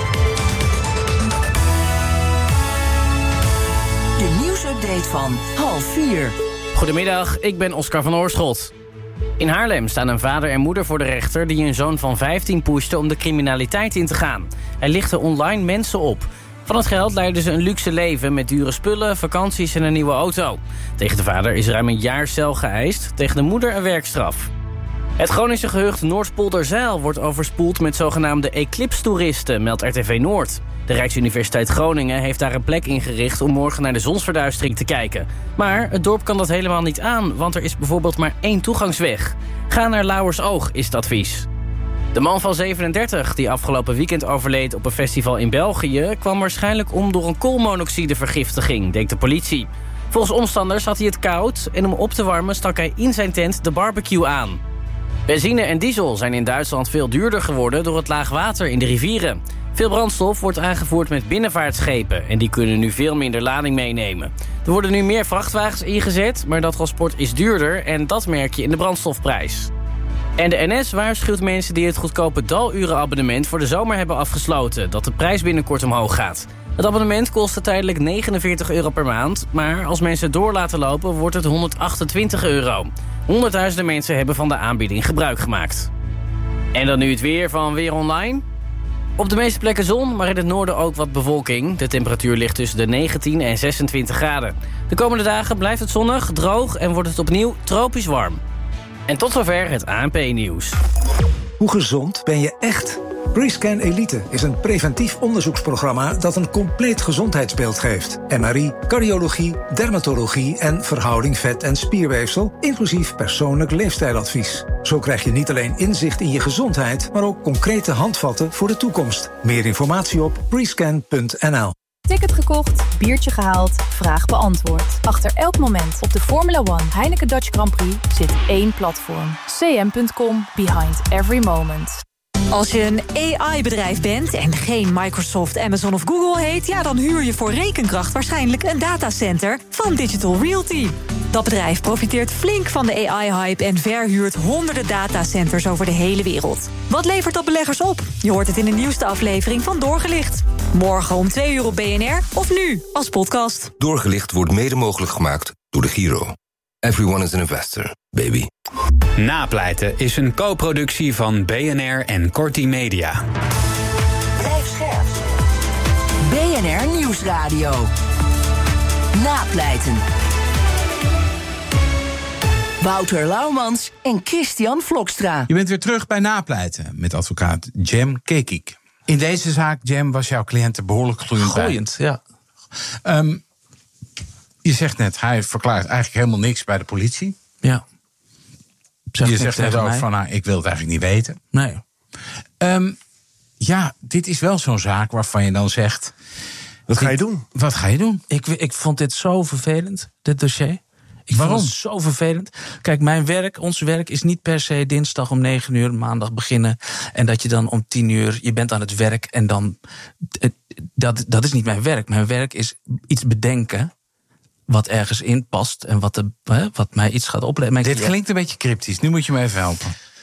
De nieuwsupdate van half vier. Goedemiddag, ik ben Oscar van Oorschot. In Haarlem staan een vader en moeder voor de rechter die een zoon van vijftien pushte om de criminaliteit in te gaan. Hij lichtte online mensen op. Van het geld leiden ze een luxe leven met dure spullen, vakanties en een nieuwe auto. Tegen de vader is ruim een jaar cel geëist, tegen de moeder een werkstraf. Het Groningse gehucht Noordpolderzeil wordt overspoeld met zogenaamde eclipse-toeristen, meldt R T V Noord. De Rijksuniversiteit Groningen heeft daar een plek ingericht om morgen naar de zonsverduistering te kijken. Maar het dorp kan dat helemaal niet aan, want er is bijvoorbeeld maar één toegangsweg. Ga naar Lauwersoog is het advies. De man van zevenendertig, die afgelopen weekend overleed op een festival in België, kwam waarschijnlijk om door een koolmonoxidevergiftiging, denkt de politie. Volgens omstanders had hij het koud en om op te warmen stak hij in zijn tent de barbecue aan. Benzine en diesel zijn in Duitsland veel duurder geworden door het laag water in de rivieren. Veel brandstof wordt aangevoerd met binnenvaartschepen en die kunnen nu veel minder lading meenemen. Er worden nu meer vrachtwagens ingezet, maar dat transport is duurder en dat merk je in de brandstofprijs. En de N S waarschuwt mensen die het goedkope dalurenabonnement voor de zomer hebben afgesloten dat de prijs binnenkort omhoog gaat. Het abonnement kostte tijdelijk negenenveertig euro per maand, maar als mensen door laten lopen wordt het honderdachtentwintig euro. Honderdduizenden mensen hebben van de aanbieding gebruik gemaakt. En dan nu het weer van Weer Online. Op de meeste plekken zon, maar in het noorden ook wat bewolking. De temperatuur ligt tussen de negentien en zesentwintig graden. De komende dagen blijft het zonnig, droog en wordt het opnieuw tropisch warm. En tot zover het A N P-nieuws. Hoe gezond ben je echt? Prescan Elite is een preventief onderzoeksprogramma dat een compleet gezondheidsbeeld geeft. M R I, cardiologie, dermatologie en verhouding vet- en spierweefsel, inclusief persoonlijk leefstijladvies. Zo krijg je niet alleen inzicht in je gezondheid, maar ook concrete handvatten voor de toekomst. Meer informatie op prescan punt n l. Ticket gekocht, biertje gehaald, vraag beantwoord. Achter elk moment op de Formula One Heineken Dutch Grand Prix zit één platform. c m punt com, behind every moment. Als je een A I-bedrijf bent en geen Microsoft, Amazon of Google heet, ja, dan huur je voor rekenkracht waarschijnlijk een datacenter van Digital Realty. Dat bedrijf profiteert flink van de A I-hype en verhuurt honderden datacenters over de hele wereld. Wat levert dat beleggers op? Je hoort het in de nieuwste aflevering van Doorgelicht. Morgen om twee uur op B N R of nu als podcast. Doorgelicht wordt mede mogelijk gemaakt door de Giro. Everyone is an investor, baby. Napleiten is een co-productie van B N R en Corti Media. Blijf scherp. B N R Nieuwsradio. Napleiten. Wouter Laumans en Christian Vlokstra. Je bent weer terug bij Napleiten met advocaat Jem Kekik. In deze zaak, Jem, was jouw cliënt er behoorlijk gloeiend bij. Gooiend, ja. Um, je zegt net, hij verklaart eigenlijk helemaal niks bij de politie. Ja. Je zegt net ook van, nou, ik wil het eigenlijk niet weten. Nee. Um, ja, dit is wel zo'n zaak waarvan je dan zegt... Wat ga je doen? Wat ga je doen? Ik, ik vond dit zo vervelend, dit dossier. Ik Waarom? vond het zo vervelend. Kijk, mijn werk, ons werk is niet per se dinsdag om negen uur, maandag beginnen. En dat je dan om tien uur, je bent aan het werk en dan... Dat, dat is niet mijn werk. Mijn werk is iets bedenken wat ergens in past en wat, de, wat mij iets gaat opleveren. Dit klinkt een beetje cryptisch, nu moet je me even helpen.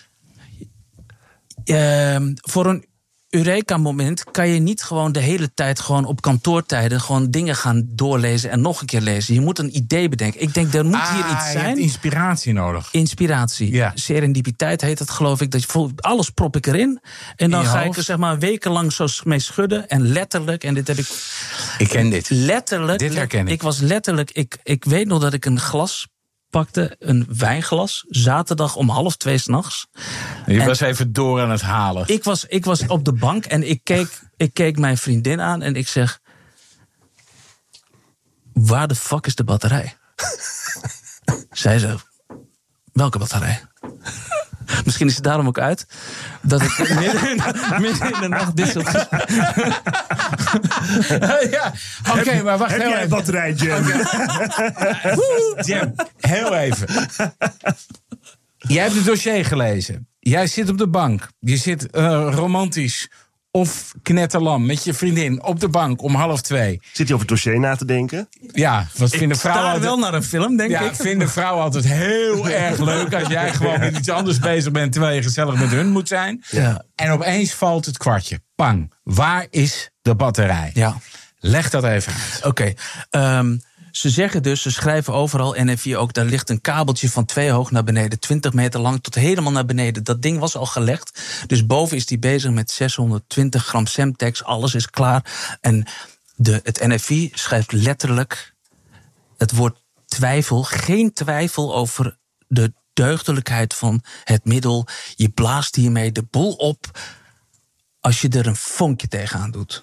Uh, voor een Eureka-moment kan je niet gewoon de hele tijd gewoon op kantoortijden gewoon dingen gaan doorlezen en nog een keer lezen. Je moet een idee bedenken. Ik denk, er moet ah, hier iets zijn. Je hebt inspiratie nodig. Inspiratie. Ja. Serendipiteit heet het, geloof ik. Dat je, alles prop ik erin. En dan ga hoofd. ik er zeg maar wekenlang zo mee schudden. En letterlijk, en dit heb ik... Ik ken dit. Letterlijk. Dit herken ik. Ik was letterlijk... Ik, ik weet nog dat ik een glas pakte, een wijnglas, zaterdag om half twee 's nachts. Je en was even door aan het halen. Ik was, ik was op de bank en ik keek, ik keek mijn vriendin aan en ik zeg... Waar de fuck is de batterij? Zei ze, welke batterij? Misschien is het daarom ook uit dat ik midden in, midden in de nacht dit soort... ja, oké, okay, maar wacht heb heel jij even. een batterij, Jam? Jam, heel even. Jij hebt het dossier gelezen. Jij zit op de bank. Je zit uh, romantisch of knetterlam met je vriendin op de bank om half twee. Zit je over het dossier na te denken? Ja, wat Ik vinden vrouwen sta altijd... wel naar een film, denk ja, ik. vinden vrouwen altijd heel erg leuk als jij gewoon met iets anders bezig bent terwijl je gezellig met hun moet zijn. Ja. En opeens valt het kwartje. Pang. Waar is de batterij? Ja. Leg dat even uit. Oké. Okay. Um, ze zeggen dus, ze schrijven overal, N F I ook, daar ligt een kabeltje van twee hoog naar beneden, twintig meter lang tot helemaal naar beneden. Dat ding was al gelegd. Dus boven is die bezig met zeshonderdtwintig gram Semtex. Alles is klaar. En De, het N F I schrijft letterlijk het woord twijfel. Geen twijfel over de deugdelijkheid van het middel. Je blaast hiermee de boel op als je er een vonkje tegenaan doet.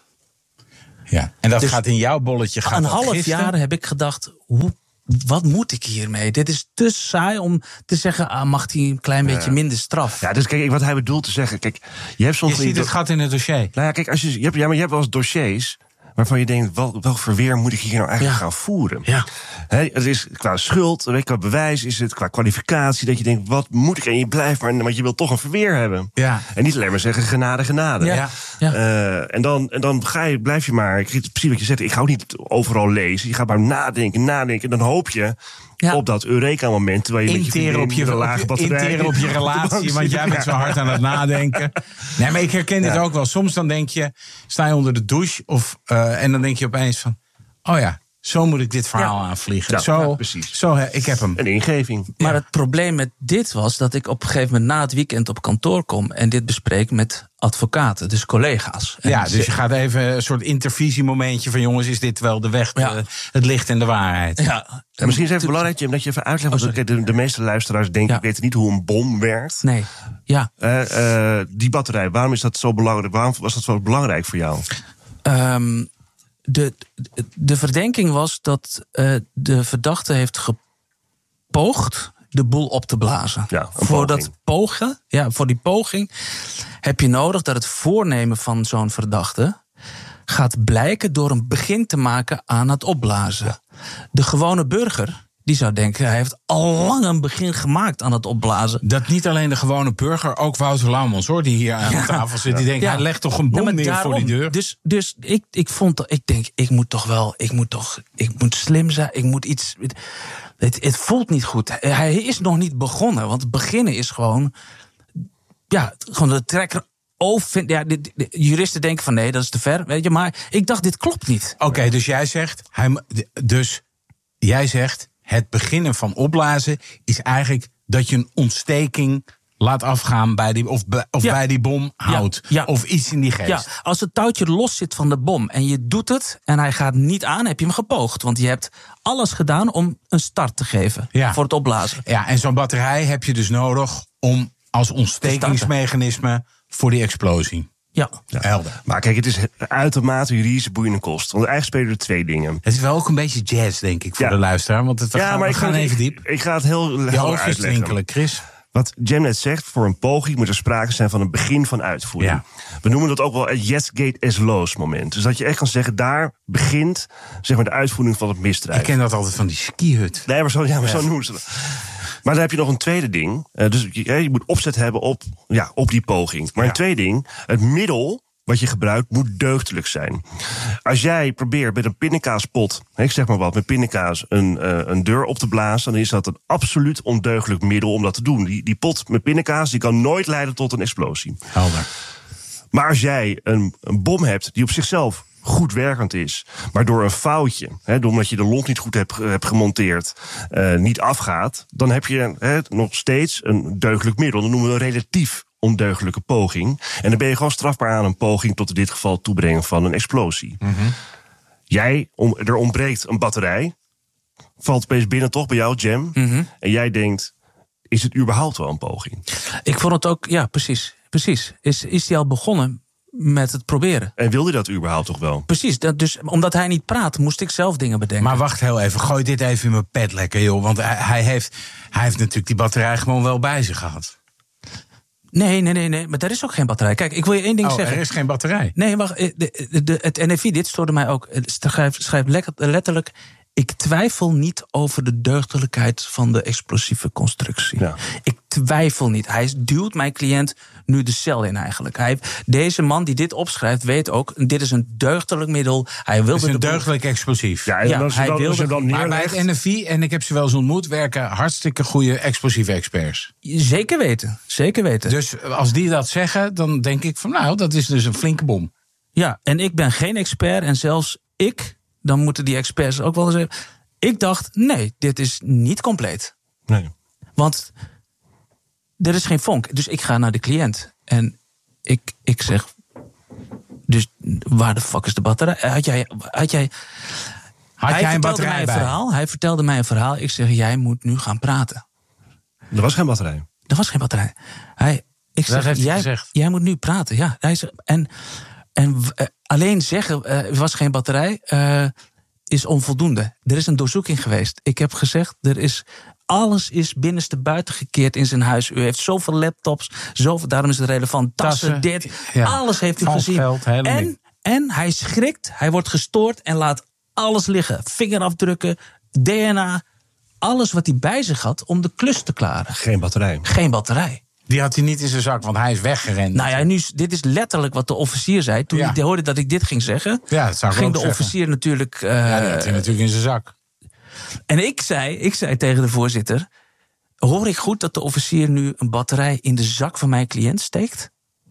Ja, en dat Dus gaat in jouw bolletje. Gaat een dat half gisten? jaar heb ik gedacht, hoe, wat moet ik hiermee? Dit is te saai om te zeggen, ah, mag hij een klein beetje Ja. minder straf? Ja, dus kijk, wat hij bedoelt te zeggen. Kijk, je hebt soms Je van die ziet het do- gat in het dossier. Nou ja, kijk, als je, je, hebt, ja, maar je hebt wel eens dossiers waarvan je denkt, wel, welk verweer moet ik hier nou eigenlijk gaan voeren? Ja. Hè, het is qua schuld, weet je, qua bewijs, is het qua kwalificatie, dat je denkt, wat moet ik? En je blijft maar, want je wilt toch een verweer hebben. Ja. En niet alleen maar zeggen, genade, genade. Ja. Ja. Eh, en dan, en dan ga je, blijf je maar, ik, precies wat je zegt, ik hou niet overal lezen. Je gaat maar nadenken, nadenken. En dan hoop je Ja. op dat Eureka-moment, terwijl je met je Interen op vriendin je, met een lage op je, batterij interen op je op de bank relatie, want zit. jij bent zo Ja. hard aan het nadenken. Nee, maar ik herken dit Ja. ook wel. Soms dan denk je, sta je onder de douche of, uh, en dan denk je opeens van, oh ja, zo moet ik dit verhaal Ja. aanvliegen. Ja, zo, ja, precies. Zo, hè, ik heb hem. Een ingeving. Maar het probleem met dit was dat ik op een gegeven moment na het weekend op kantoor kom en dit bespreek met advocaten, dus collega's. En Ja, dus je ze- gaat even een soort intervisiemomentje van, jongens, is dit wel de weg, Ja. de- het licht en de waarheid? Ja, En misschien is het even belangrijk, Jim, dat je even uitlegt. Want kijk, de, de meeste luisteraars denken, Ja. weten niet hoe een bom werkt. Nee, ja. Eh, eh, die batterij, waarom is dat zo belangrijk? Waarom was dat zo belangrijk voor jou? Ehm, de, de verdenking was dat eh, de verdachte heeft gepoogd de boel op te blazen. Ja, een voor poging. dat pogen, ja, voor die poging heb je nodig dat het voornemen van zo'n verdachte gaat blijken door een begin te maken aan het opblazen. De gewone burger die zou denken, hij heeft al lang een begin gemaakt aan het opblazen. Dat niet alleen de gewone burger, ook Wouter Laumans, hoor, die hier aan Ja. tafel zit. Die denkt, Ja. hij legt toch een bom Ja, maar neer daarom. voor die deur. Dus, dus ik, ik vond, dat- ik denk, ik moet toch wel, ik moet toch, ik moet slim zijn, ik moet iets. Het, het voelt niet goed. Hij is nog niet begonnen, want beginnen is gewoon, ja, gewoon de trekker. Over, ja, de, de juristen denken van nee, dat is te ver, weet je. Maar ik dacht, dit klopt niet. Oké, dus jij zegt, hij, m- d- dus jij zegt, het beginnen van opblazen is eigenlijk dat je een ontsteking laat afgaan bij die, of, bij- of Ja. bij die bom houdt. Ja. Of iets in die geest. Ja, als het touwtje los zit van de bom en je doet het en hij gaat niet aan, heb je hem gepoogd. Want je hebt alles gedaan om een start te geven Ja. voor het opblazen. Ja, en zo'n batterij heb je dus nodig om als ontstekingsmechanisme voor die explosie. Ja. Helder. Maar kijk, het is uitermate juridische boeiende kost. Want eigenlijk spelen er twee dingen. Het is wel ook een beetje jazz, denk ik, voor Ja. de luisteraar. Want het, we gaan, we ik gaan ga- even ik- diep. Ik ga het heel Je helder oogjes uitleggen. twinkelen, Chris. Wat Jem net zegt, voor een poging moet er sprake zijn van een begin van uitvoering. We noemen dat ook wel het yes gate as loos moment. Dus dat je echt kan zeggen, daar begint zeg maar, de uitvoering van het misdrijf. Ik ken dat altijd van die skihut. Nee, maar zo, ja, maar zo Ja. noemen ze dat. Maar dan heb je nog een tweede ding. Uh, dus je, je moet opzet hebben op, ja, op die poging. Maar een tweede ding, het middel wat je gebruikt moet deugdelijk zijn. Als jij probeert met een pindakaaspot, ik zeg maar wat, met pindakaas een, uh, een deur op te blazen, dan is dat een absoluut ondeugdelijk middel om dat te doen. Die, die pot met pindakaas die kan nooit leiden tot een explosie. Helder. Maar als jij een, een bom hebt die op zichzelf goed werkend is, maar door een foutje, hè, doordat je de lont niet goed hebt, hebt gemonteerd, uh, niet afgaat, dan heb je hè, nog steeds een deugdelijk middel. Dat noemen we een relatief ondeugdelijke poging. En dan ben je gewoon strafbaar aan een poging tot in dit geval toebrengen van een explosie. Mm-hmm. Jij, om, er ontbreekt een batterij, valt opeens binnen toch bij jou, Jam, Mm-hmm. en jij denkt, is het überhaupt wel een poging? Ik vond het ook, ja, precies. precies. Is, is hij al begonnen met het proberen? En wil je dat überhaupt toch wel? Precies, dat, dus omdat hij niet praat, moest ik zelf dingen bedenken. Maar wacht heel even, gooi dit even in mijn pet lekker, joh. Want hij, hij, heeft, hij heeft natuurlijk die batterij gewoon wel bij zich gehad. Nee, nee, nee, nee, maar er is ook geen batterij. Kijk, ik wil je één ding Oh, zeggen. er is geen batterij? Nee, wacht, de, de, de, het N F I, dit stoorde mij ook. Het schrijft schrijf letterlijk, ik twijfel niet over de deugdelijkheid van de explosieve constructie. Ja. Ik twijfel niet. Hij duwt mijn cliënt nu de cel in eigenlijk. Hij, deze man die dit opschrijft weet ook, dit is een deugdelijk middel. Hij wilde Het is een de boel- deugdelijk explosief. Ja, en Ja, als je hij dan, als je wilde- dan Maar bij neerlegt, het N F I, en ik heb ze wel eens ontmoet, werken hartstikke goede explosieve experts. Zeker weten, zeker weten. Dus als die dat zeggen, dan denk ik van nou, dat is dus een flinke bom. Ja, en ik ben geen expert en zelfs ik, dan moeten die experts ook wel eens even. Ik dacht, nee, dit is niet compleet. Nee. Want er is geen vonk. Dus ik ga naar de cliënt en ik, ik zeg, Dus waar de fuck is de batterij? Had jij... Had jij Had hij jij een vertelde batterij mij een bij? verhaal. Hij vertelde mij een verhaal. Ik zeg, jij moet nu gaan praten. Er was geen batterij. Er was geen batterij. Hij, ik Dat zeg, heeft hij jij, gezegd. jij moet nu praten. Ja, hij zegt, en en uh, alleen zeggen, uh, er was geen batterij, uh, is onvoldoende. Er is een doorzoeking geweest. Ik heb gezegd, er is... Alles is binnenste buiten gekeerd in zijn huis. U heeft zoveel laptops, zoveel, daarom is het relevant. Tassen, Tassen, dit, ja. alles heeft u gezien. Valsgeld, helemaal En, niet. en hij schrikt, hij wordt gestoord en laat alles liggen. Vingerafdrukken, D N A, alles wat hij bij zich had om de klus te klaren. Geen batterij. Geen batterij. Die had hij niet in zijn zak, want hij is weggerend. Nou ja, nu, dit is letterlijk wat de officier zei. Toen Ja. hij hoorde dat ik dit ging zeggen, Ja, dat zou ik ging ook de zeggen. officier natuurlijk... Uh, Ja, die had hij natuurlijk in zijn zak. En ik zei, ik zei tegen de voorzitter... Hoor ik goed dat de officier nu een batterij in de zak van mijn cliënt steekt?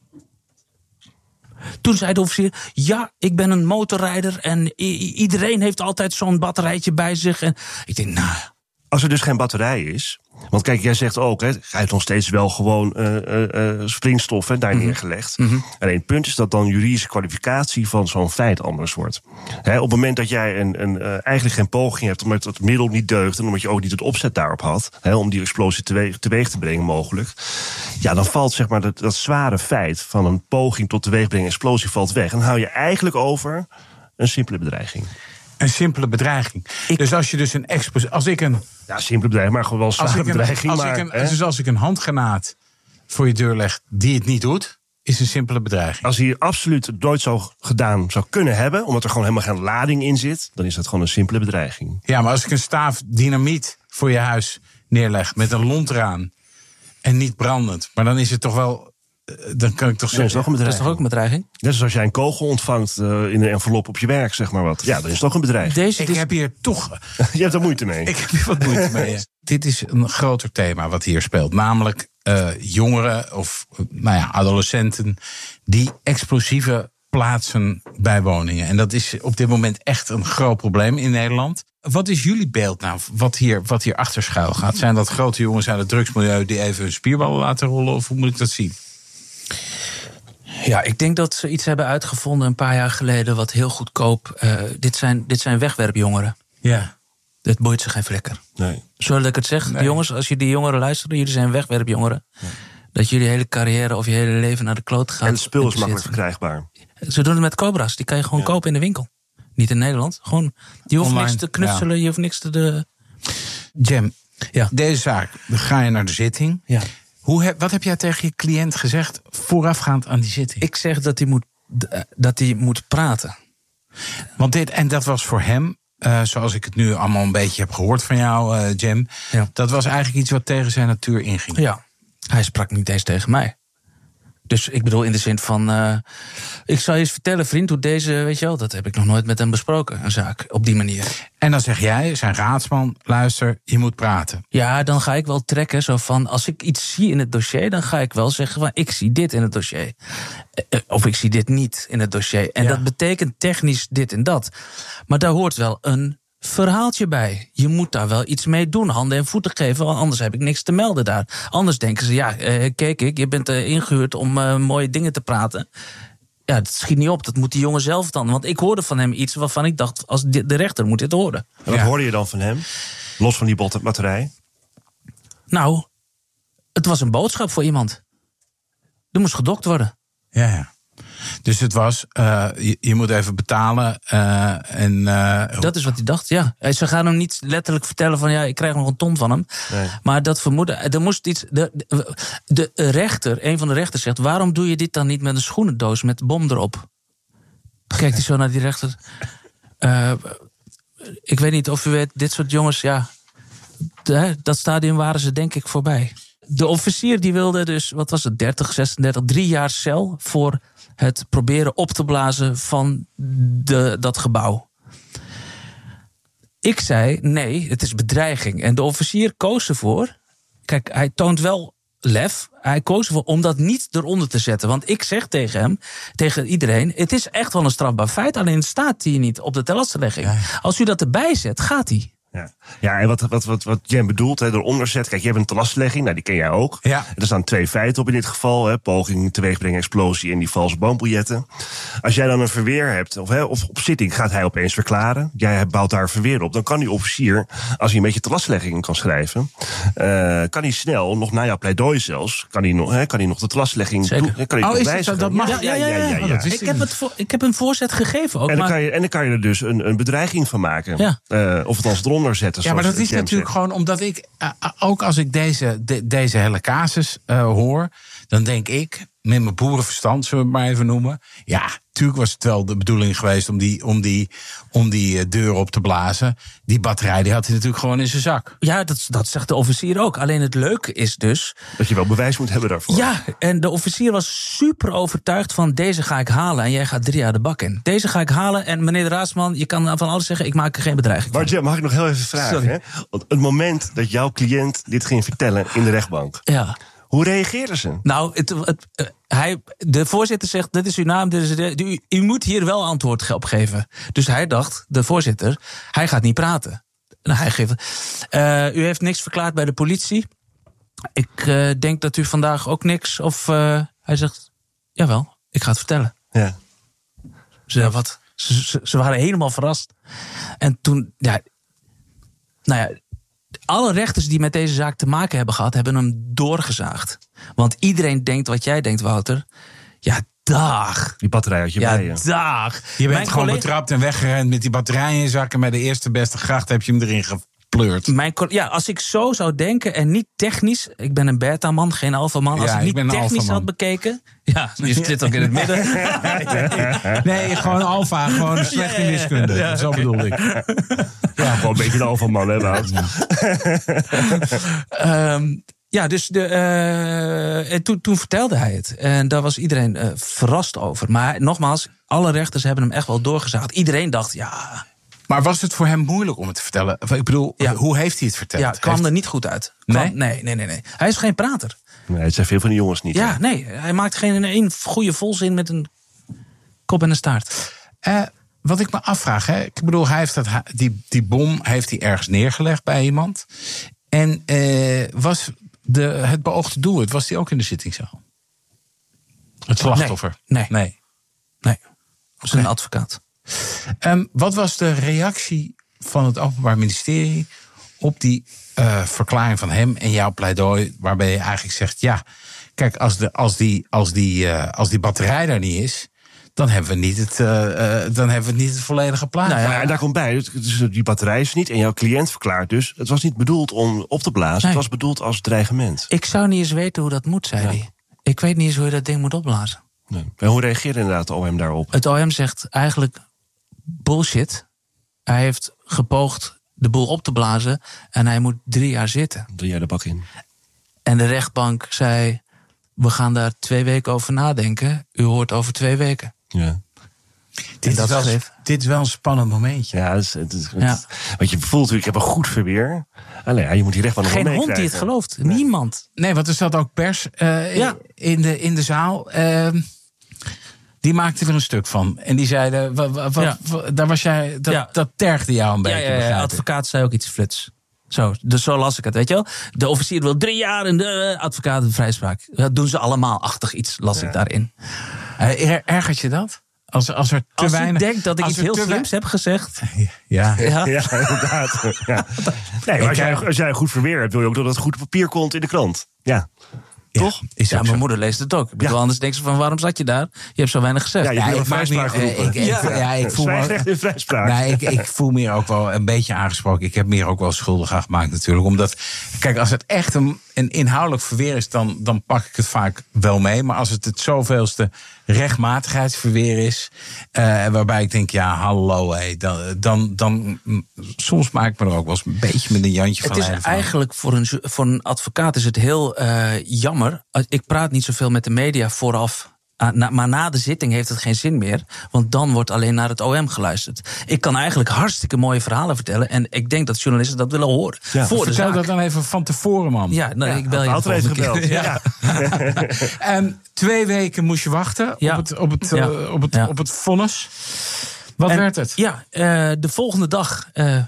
Toen zei de officier, ja, ik ben een motorrijder... en i- iedereen heeft altijd zo'n batterijtje bij zich. En ik denk, nou... Als er dus geen batterij is... Want kijk, jij zegt ook, hè, hij heeft nog steeds wel gewoon uh, uh, uh, springstof hè, daar Mm-hmm. neergelegd. Mm-hmm. Alleen het punt is dat dan juridische kwalificatie van zo'n feit anders wordt. Hè, op het moment dat jij een, een, uh, eigenlijk geen poging hebt, omdat het middel niet deugt... en omdat je ook niet het opzet daarop had, hè, om die explosie teweeg, teweeg te brengen mogelijk... ja, dan valt zeg maar dat, dat zware feit van een poging tot teweegbrengen explosie valt weg. En dan hou je eigenlijk over een simpele bedreiging. Een simpele bedreiging. Dus als je dus een explosie... Als ik een... Ja, simpele bedreiging, maar gewoon wel een Als zware ik een, bedreiging. als maar, ik een, hè? dus als ik een handgranaat voor je deur leg die het niet doet, is een simpele bedreiging. Als hij absoluut nooit zo gedaan zou kunnen hebben, omdat er gewoon helemaal geen lading in zit, dan is dat gewoon een simpele bedreiging. Ja, maar als ik een staaf dynamiet voor je huis neerleg met een lont eraan en niet brandend, maar dan is het toch wel... Dan kan ik toch Dat is toch een bedreiging. Dat is toch ook een bedreiging? Net zoals jij een kogel ontvangt uh, in een envelop op je werk, zeg maar wat. Ja, dat is toch een bedreiging. Deze, ik dit- heb hier toch... Je hebt er moeite mee. Ik heb hier wat moeite mee. Dit is een groter thema wat hier speelt. Namelijk uh, jongeren of uh, nou ja, adolescenten die explosieven plaatsen bij woningen. En dat is op dit moment echt een groot probleem in Nederland. Wat is jullie beeld nou, wat hier, wat hier achter schuil gaat? Zijn dat grote jongens uit het drugsmilieu die even hun spierballen laten rollen? Of hoe moet ik dat zien? Ja, ik denk dat ze iets hebben uitgevonden een paar jaar geleden... wat heel goedkoop... Uh, dit, zijn, dit zijn wegwerpjongeren. Ja. Dat boeit ze geen flikker. Nee. Zullen ik het zeggen? Nee. Jongens, als je die jongeren luisteren, jullie zijn wegwerpjongeren. Ja. Dat jullie hele carrière of je hele leven naar de kloot gaat. En het spul is makkelijk verkrijgbaar. Ze doen het met cobra's. Die kan je gewoon ja. kopen in de winkel. Niet in Nederland. Gewoon, je hoeft Online, niks te knutselen, ja. Je hoeft niks te... De... Jam, ja. Deze zaak, dan ga je naar de zitting. Ja. Hoe heb, wat heb jij tegen je cliënt gezegd voorafgaand aan die zitting? Ik zeg dat hij moet, dat hij moet praten. Want dit, en dat was voor hem, uh, zoals ik het nu allemaal een beetje heb gehoord van jou, uh, Jam... Ja. Dat was eigenlijk iets wat tegen zijn natuur inging. Ja, hij sprak niet eens tegen mij. Dus ik bedoel in de zin van... Uh, ik zal je eens vertellen, vriend, hoe deze... Weet je wel, dat heb ik nog nooit met hem besproken, een zaak, op die manier. En dan zeg jij, zijn raadsman, luister, je moet praten. Ja, dan ga ik wel trekken, zo van... Als ik iets zie in het dossier, dan ga ik wel zeggen van... Ik zie dit in het dossier. Of ik zie dit niet in het dossier. En ja. dat betekent technisch dit en dat. Maar daar hoort wel een verhaaltje bij. Je moet daar wel iets mee doen, handen en voeten geven... want anders heb ik niks te melden daar. Anders denken ze, ja, eh, kijk ik, je bent uh, ingehuurd om uh, mooie dingen te praten... Ja, dat schiet niet op. Dat moet die jongen zelf dan. Want ik hoorde van hem iets waarvan ik dacht... als de, de rechter moet dit horen. En wat ja. hoorde je dan van hem? Los van die batterij? Nou, het was een boodschap voor iemand. Er moest gedokt worden. Ja, ja. Dus het was, uh, je, je moet even betalen. Uh, en, uh, dat is wat hij dacht, ja. Ze gaan hem niet letterlijk vertellen van... ja, ik krijg nog een ton van hem. Nee. Maar dat vermoeden... Er moest iets, de, de, de rechter, een van de rechters zegt... waarom doe je dit dan niet met een schoenendoos met bom erop? Kijkt hij zo naar die rechter. Uh, ik weet niet of u weet, dit soort jongens... ja, de, dat stadium waren ze denk ik voorbij. De officier die wilde dus, wat was het, dertig, zesendertig, drie jaar cel... voor het proberen op te blazen van de, dat gebouw. Ik zei, nee, het is bedreiging. En de officier koos ervoor... Kijk, hij toont wel lef. Hij koos ervoor om dat niet eronder te zetten. Want ik zeg tegen hem, tegen iedereen... het is echt wel een strafbaar feit, alleen staat hij niet op de tellastenlegging. Ja. Als u dat erbij zet, gaat hij. Ja, ja en wat, wat, wat, wat Jen bedoelt, hè, eronder zet. Kijk, je hebt een telastlegging, nou, die ken jij ook. Ja. Er staan twee feiten op in dit geval. Hè, poging teweegbrengen, explosie en die valse boombiljetten. Als jij dan een verweer hebt, of, hè, of op zitting gaat hij opeens verklaren. Jij bouwt daar verweer op. Dan kan die officier, als hij een beetje telastlegging kan schrijven, uh, kan hij snel, nog na jouw pleidooi zelfs, kan hij nog, hè, kan hij nog de telastlegging doen. Kan hij oh, nog is wijzigen. dat, dat mag? Ja, ja, ja. ja, ja, ja. Oh, ik, heb het voor, ik heb een voorzet gegeven ook. En dan, maar... kan je, en dan kan je er dus een, een bedreiging van maken. Ja. Uh, of het als eronder zetten. Ja, maar dat is Jam natuurlijk zegt. gewoon omdat ik, uh, ook als ik deze, de, deze hele casus uh, hoor, dan denk ik, met mijn boerenverstand, zullen we het maar even noemen. Ja, natuurlijk was het wel de bedoeling geweest om die, om die, om die uh, deur op te blazen. Die batterij die had hij natuurlijk gewoon in zijn zak. Ja, dat, dat zegt de officier ook. Alleen het leuke is dus... dat je wel bewijs moet hebben daarvoor. Ja, en de officier was super overtuigd van deze ga ik halen en jij gaat drie jaar de bak in. Deze ga ik halen en meneer de raadsman, je kan van alles zeggen, ik maak er geen bedreiging van. Maar Jam, mag ik nog heel even vragen? Hè? Want het moment dat jouw cliënt dit ging vertellen in de rechtbank... Ja. Hoe reageerden ze? Nou, het, het, uh, hij, de voorzitter zegt, dit is uw naam, dit is de, u, u moet hier wel antwoord op geven. Dus hij dacht, de voorzitter, hij gaat niet praten. Nou, hij geeft, uh, u heeft niks verklaard bij de politie. Ik uh, denk dat u vandaag ook niks, of uh, hij zegt, jawel, ik ga het vertellen. Ja. Ze, wat? Ze, ze, ze waren helemaal verrast. En toen, ja, nou ja... alle rechters die met deze zaak te maken hebben gehad, hebben hem doorgezaagd. Want iedereen denkt wat jij denkt, Wouter. Ja, dag. Die batterij had je ja, bij je. dag. Je bent Mijn gewoon collega... betrapt en weggerend met die batterij in je zak en met de eerste beste gracht heb je hem erin gepleurd. Mijn, ja, als ik zo zou denken en niet technisch... ik ben een beta-man, geen alpha-man. Als Ja, ik niet ik ben een technisch alpha-man. had bekeken... Ja, je zit ook in het midden. Nee, gewoon alfa, gewoon slecht in wiskunde. Ja, ja, zo okay. bedoel ik. Ja, gewoon een beetje een alpha-man, hè, Wout? um, ja, dus de, uh, en toen, toen vertelde hij het. En daar was iedereen uh, verrast over. Maar nogmaals, alle rechters hebben hem echt wel doorgezaagd. Iedereen dacht, ja... Maar was het voor hem moeilijk om het te vertellen? Ik bedoel, ja. hoe heeft hij het verteld? Ja, het kwam heeft... er niet goed uit. Kwam, Nee? nee? Nee, nee, nee. Hij is geen prater. Nee, het zijn veel van die jongens niet. Ja, hè? nee. Hij maakt geen één goede volzin met een kop en een staart. Uh, wat ik me afvraag, hè, ik bedoel, hij heeft dat, die, die bom heeft hij ergens neergelegd bij iemand. En uh, was de, het beoogde doelwit, was hij ook in de zittingszaal? Het slachtoffer? Nee. Nee. Nee. Dat is Okay. een advocaat. Um, wat was de reactie van het Openbaar Ministerie op die uh, verklaring van hem en jouw pleidooi, waarbij je eigenlijk zegt, ja, kijk, als, de, als, die, als, die, uh, als die batterij daar niet is, dan hebben we niet het, uh, uh, dan hebben we niet het volledige plaatje. Nou ja, en daar komt bij, dus die batterij is niet en jouw cliënt verklaart dus, het was niet bedoeld om op te blazen, Nee. het was bedoeld als dreigement. Ik zou niet eens weten hoe dat moet, zei Ja. hij. Ik weet niet eens hoe je dat ding moet opblazen. Nee. En hoe reageerde inderdaad de O M daarop? Het O M zegt eigenlijk bullshit. Hij heeft gepoogd de boel op te blazen en hij moet drie jaar zitten. Drie jaar de bak in. En de rechtbank zei, we gaan daar twee weken over nadenken. U hoort over twee weken. Ja. Dit, dat is wel, schreef. dit is wel een spannend momentje. Ja, het is, het is, Ja. het, want je voelt natuurlijk, ik heb een goed verweer. Alleen, ja, je moet die rechtbank nog wel Geen hond die het meekrijgen. gelooft. Niemand. Nee, want er zat ook pers uh, Ja. in, de, in de zaal. Uh, die maakte er een stuk van. En die zeiden, wa, wa, wa, Ja. wa- daar was jij, dat, Ja. dat tergde jou een Ja, beetje. ja, ja, begrijp de ik. advocaat zei ook iets flits. Zo, dus zo las ik het, weet je wel. De officier wil drie jaar en de advocaat een vrijspraak. Dat doen ze allemaal achtig iets, las Ja. ik daarin. Uh, er, ergert je dat? Als, als er te Als weinig... u denkt dat ik als iets er heel te slims heb gezegd. Ja. Ja. Ja, inderdaad. Ja. Nee, maar als jij, als jij een goed verweer hebt, wil je ook dat het goed op papier komt in de krant. Ja. Toch? Is Ja, ook mijn zo. moeder leest het ook. Ik bedoel, Ja. anders denkt ze van, waarom zat je daar? Je hebt zo weinig gezegd. Ja, je Ja, hebt ik een maak vrijspraak meer- geroepen. ik- ik- ja, ik voel me- Zwijgrecht in vrijspraak. Nee, ik, ik voel me hier ook wel een beetje aangesproken. Ik heb me hier ook wel schuldig aan gemaakt natuurlijk. Omdat, kijk, als het echt een, een inhoudelijk verweer is, dan, dan pak ik het vaak wel mee. Maar als het het zoveelste rechtmatigheidsverweer is, uh, waarbij ik denk, ja, hallo, hé, dan, dan, dan mm, soms maak ik me er ook wel eens een beetje met een jantje van. Het is lijden van. eigenlijk voor een, voor een advocaat is het heel uh, jammer. Ik praat niet zoveel met de media vooraf. Maar na de zitting heeft het geen zin meer. Want dan wordt alleen naar het O M geluisterd. Ik kan eigenlijk hartstikke mooie verhalen vertellen. En ik denk dat journalisten dat willen horen. Ja, voor de Vertel zaak. dat dan even van tevoren, man. Ja, nou, Ja, ik bel je had de er even volgende gebeld. keer. Ja. En twee weken moest je wachten Ja. op het, op het, Ja. uh, op het, Ja. op het vonnis. Wat En, werd het? Ja, uh, de volgende dag uh,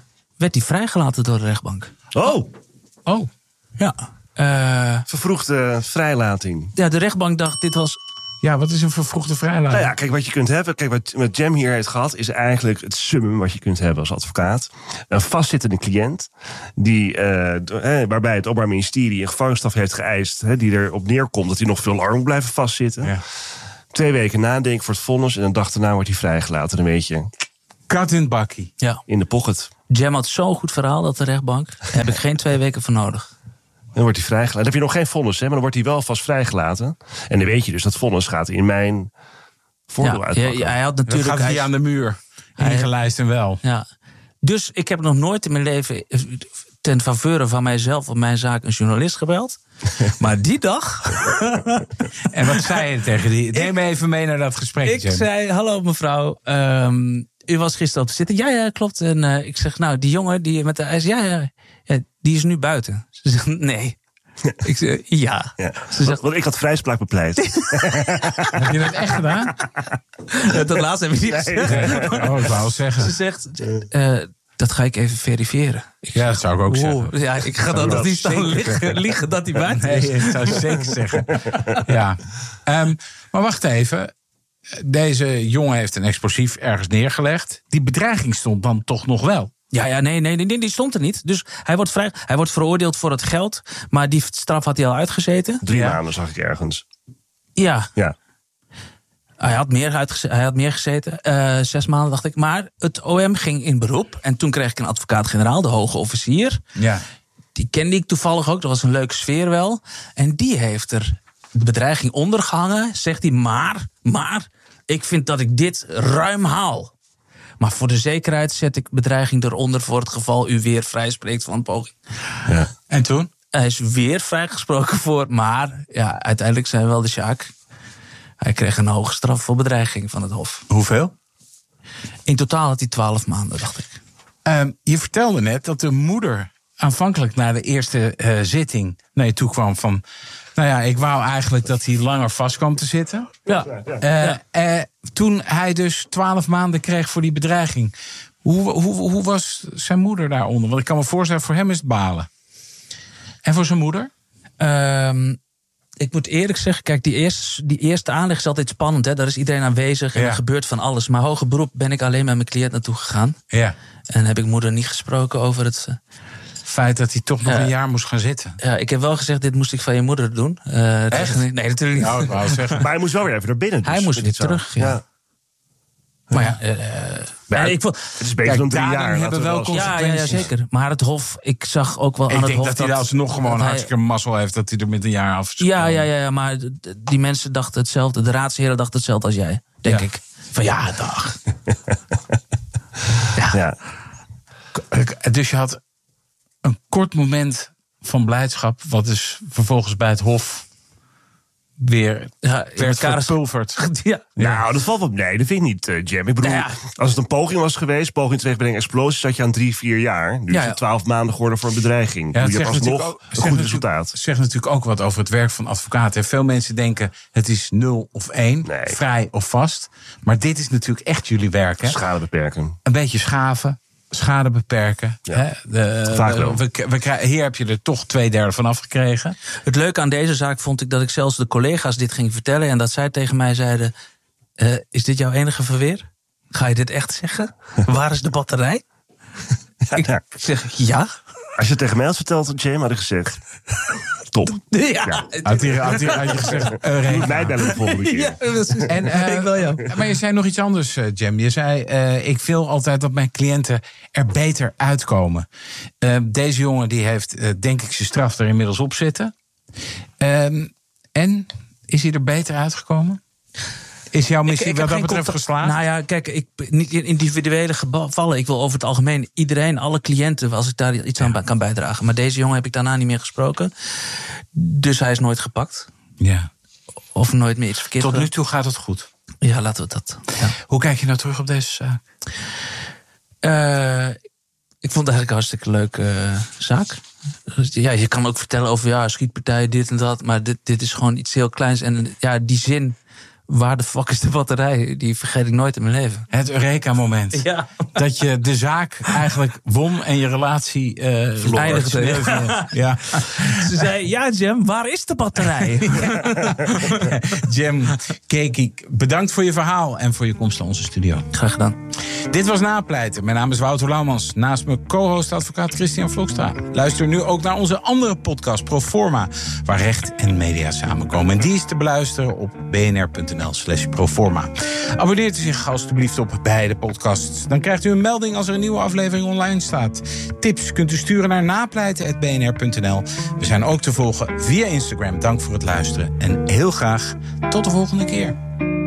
werd hij vrijgelaten door de rechtbank. Oh! Oh. Ja. Uh, Vervroegde vrijlating. Ja, de rechtbank dacht, dit was... Ja, wat is een vervroegde vrijlating? Nou ja, kijk, wat je kunt hebben... Kijk, wat, wat Jem hier heeft gehad... is eigenlijk het summum wat je kunt hebben als advocaat. Een vastzittende cliënt... Die, uh, eh, waarbij het Openbaar Ministerie een gevangenisstraf heeft geëist... Hè, die erop neerkomt dat hij nog veel langer moet blijven vastzitten. Ja. Twee weken nadenken voor het vonnis... en een dag daarna wordt hij vrijgelaten. Dan weet je... Kat in bakkie. Ja. In de pocket. Jem had zo'n goed verhaal dat de rechtbank... Daar heb ik geen twee weken voor nodig. Dan wordt hij vrijgelaten. Dan heb je nog geen vonnis, hè, maar dan wordt hij wel vast vrijgelaten. En dan weet je dus dat vonnis gaat in mijn voordeel ja, uitpakken. Ja, hij had natuurlijk, dan gaat hij aan de muur. Ingelijst en wel. Ja. Dus ik heb nog nooit in mijn leven... ten faveur van mijzelf of mijn zaak een journalist gebeld. Maar die dag... En wat zei je tegen die? Neem me even mee naar dat gesprek. Ik Jem. zei, hallo mevrouw... Um, u was gisteren op te zitten. Ja, ja, klopt. En uh, ik zeg, nou, die jongen die met de ijs... Ja, ja, ja, die is nu buiten. Ze zegt, nee. Ik zeg, ja. ja. Ze zegt, want ik had vrijspraak bepleit. Heb je dat echt gedaan? Dat laatste heb ik niet gezegd. Oh, ik wou zeggen. Ze zegt, uh, dat ga ik even verifiëren. Ik ja, dat zou ik ook wow. zeggen. Ja, ik ga dan nog niet staan liggen, liegen dat hij buiten is. Nee, dat zou ik zeker zeggen. Ja. Um, maar wacht even. Deze jongen heeft een explosief ergens neergelegd. Die bedreiging stond dan toch nog wel? Ja, ja, nee, nee, nee, die stond er niet. Dus hij wordt, vrij, hij wordt veroordeeld voor het geld. Maar die straf had hij al uitgezeten. Drie ja. maanden zag ik ergens. Ja. Ja. Hij had meer, uitgeze- hij had meer gezeten. Uh, zes maanden, dacht ik. Maar het O M ging in beroep. En toen kreeg ik een advocaat-generaal, de hoge officier. Ja. Die kende ik toevallig ook. Dat was een leuke sfeer wel. En die heeft er de bedreiging ondergehangen. Zegt hij, maar, maar... ik vind dat ik dit ruim haal. Maar voor de zekerheid zet ik bedreiging eronder... voor het geval u weer vrijspreekt van poging. Ja. En toen? Hij is weer vrijgesproken voor... maar ja, uiteindelijk zei wel de Sjaak... hij kreeg een hoge straf voor bedreiging van het Hof. Hoeveel? In totaal had hij twaalf maanden, dacht ik. Um, je vertelde net dat de moeder aanvankelijk na de eerste uh, zitting... naar je toe kwam van... nou ja, ik wou eigenlijk dat hij langer vast kwam te zitten. Ja. Uh, ja. Uh, toen hij dus twaalf maanden kreeg voor die bedreiging... Hoe, hoe, hoe was zijn moeder daaronder? Want ik kan me voorstellen, voor hem is het balen. En voor zijn moeder? Um, ik moet eerlijk zeggen, kijk, die eerste, die eerste aanleg is altijd spannend. Hè? Daar is iedereen aanwezig en ja. er gebeurt van alles. Maar hoger beroep ben ik alleen met mijn cliënt naartoe gegaan. Ja. En heb ik moeder niet gesproken over het... Uh, feit dat hij toch nog ja. een jaar moest gaan zitten. Ja, ik heb wel gezegd, dit moest ik van je moeder doen. Uh, Echt? Nee, natuurlijk niet. Nou, ik wou zeggen. Maar hij moest wel weer even naar binnen. Dus hij moest weer terug, ja. ja. Maar ja, uh, ja, ik vond, het is beter kijk, dan drie jaar. Hebben wel ja, ja, ja, zeker. Maar het Hof, ik zag ook wel ik aan het Hof... Ik denk dat hij dat nog gewoon hij, hartstikke mazzel heeft... dat hij er met een jaar af is. Ja, ja, ja, ja, maar die mensen dachten hetzelfde. De raadsheren dachten hetzelfde als jij, denk ja. ik. Van ja, dag. ja. ja. Dus je had een kort moment van blijdschap... wat dus vervolgens bij het Hof... weer ja, werd verpulverd. Ja. Nou, dat valt op. Nee, dat vind ik niet, uh, Jem. Ik bedoel, ja. als het een poging was geweest... poging teweegbrengen explosies... zat je aan drie, vier jaar. Nu ja, is het twaalf maanden geworden voor een bedreiging. Ja, je hebt alsnog ook, een goed resultaat. Het zegt natuurlijk ook wat over het werk van advocaten. Veel mensen denken, het is nul of één. Nee. Vrij of vast. Maar dit is natuurlijk echt jullie werk. Hè? Schade beperken. Een beetje schaven. Schade beperken. Ja. Hè? De, Vaak wel. We, we, we, hier heb je er toch twee derde van afgekregen. Het leuke aan deze zaak vond ik dat ik zelfs de collega's dit ging vertellen... en dat zij tegen mij zeiden... Uh, is dit jouw enige verweer? Ga je dit echt zeggen? Waar is de batterij? Ja, ik nou. zeg ja. Als je het tegen mij had verteld, Jim, had ik gezegd... Top. Ja. ja. Had, hij, had, hij, had je gezegd... Uh, je moet mij bellen de volgende keer. Ja, en, uh, ik wil jou. Maar je zei nog iets anders, uh, Jem. Je zei, uh, ik wil altijd dat mijn cliënten er beter uitkomen. Uh, deze jongen die heeft, uh, denk ik, zijn straf er inmiddels op zitten. Uh, en, is hij er beter uitgekomen? Is jouw missie ik, ik wat dat betreft contact, geslaagd? Nou ja, kijk, ik, niet in individuele gevallen. Ik wil over het algemeen iedereen, alle cliënten... als ik daar iets aan kan bijdragen. Maar deze jongen heb ik daarna niet meer gesproken. Dus hij is nooit gepakt. Ja. Of nooit meer iets verkeerd Tot nu toe gaat het goed? Ja, laten we dat. Ja. Hoe kijk je nou terug op deze zaak? Uh, ik vond het eigenlijk een hartstikke leuke uh, zaak. Ja, je kan ook vertellen over ja, schietpartijen, dit en dat. Maar dit, dit is gewoon iets heel kleins. En ja, die zin... waar de fuck is de batterij? Die vergeet ik nooit in mijn leven. Het Eureka-moment. Ja. Dat je de zaak eigenlijk won en je relatie uh, eindigde. Ja. Ja. Ze zei, ja Jem, waar is de batterij? Jem, Keki, bedankt voor je verhaal en voor je komst naar onze studio. Graag gedaan. Dit was Napleiten. Mijn naam is Wouter Laumans. Naast me co-host advocaat Christian Vlokstra. Luister nu ook naar onze andere podcast Proforma, waar recht en media samenkomen. En die is te beluisteren op bnr.nl slash proforma. Abonneert u zich alstublieft op beide podcasts. Dan krijgt u een melding als er een nieuwe aflevering online staat. Tips kunt u sturen naar napleiten punt b n r punt n l. We zijn ook te volgen via Instagram. Dank voor het luisteren. En heel graag tot de volgende keer.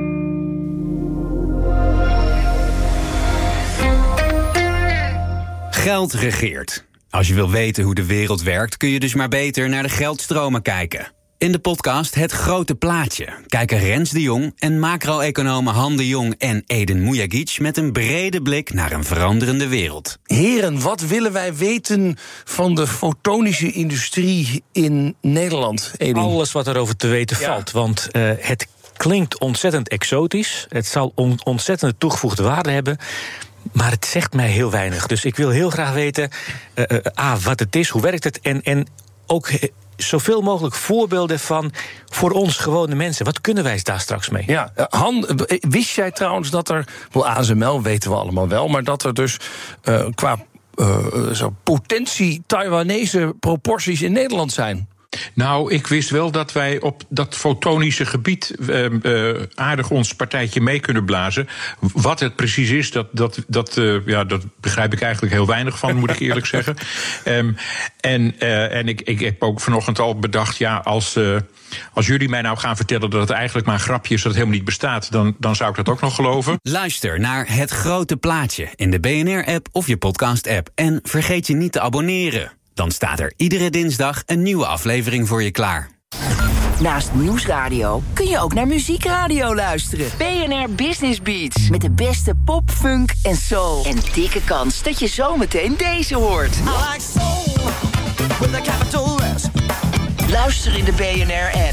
Geld regeert. Als je wil weten hoe de wereld werkt, kun je dus maar beter naar de geldstromen kijken. In de podcast Het Grote Plaatje kijken Rens de Jong en macro-economen Han de Jong en Eden Mujagic met een brede blik naar een veranderende wereld. Heren, wat willen wij weten van de fotonische industrie in Nederland, Eden? Alles wat erover te weten Ja. valt, want uh, het klinkt ontzettend exotisch. Het zal on- ontzettende toegevoegde waarde hebben. Maar het zegt mij heel weinig. Dus ik wil heel graag weten, uh, uh, A, wat het is, hoe werkt het... en, en ook uh, zoveel mogelijk voorbeelden van voor ons gewone mensen. Wat kunnen wij daar straks mee? Ja, uh, Han, uh, wist jij trouwens dat er... Wel, A S M L weten we allemaal wel, maar dat er dus uh, qua uh, zo potentie Taiwanese proporties in Nederland zijn? Nou, ik wist wel dat wij op dat fotonische gebied uh, uh, aardig ons partijtje mee kunnen blazen. Wat het precies is, dat, dat, dat, uh, ja, dat begrijp ik eigenlijk heel weinig van, moet ik eerlijk zeggen. Um, en uh, en ik, ik heb ook vanochtend al bedacht, ja, als, uh, als jullie mij nou gaan vertellen dat het eigenlijk maar een grapje is, dat het helemaal niet bestaat, dan, dan zou ik dat ook nog geloven. Luister naar Het Grote Plaatje in de B N R-app of je podcast-app. En vergeet je niet te abonneren. Dan staat er iedere dinsdag een nieuwe aflevering voor je klaar. Naast Nieuwsradio kun je ook naar Muziekradio luisteren. B N R Business Beats. Met de beste pop, funk en soul. En dikke kans dat je zometeen deze hoort. I like soul with a capital S. Luister in de B N R-app.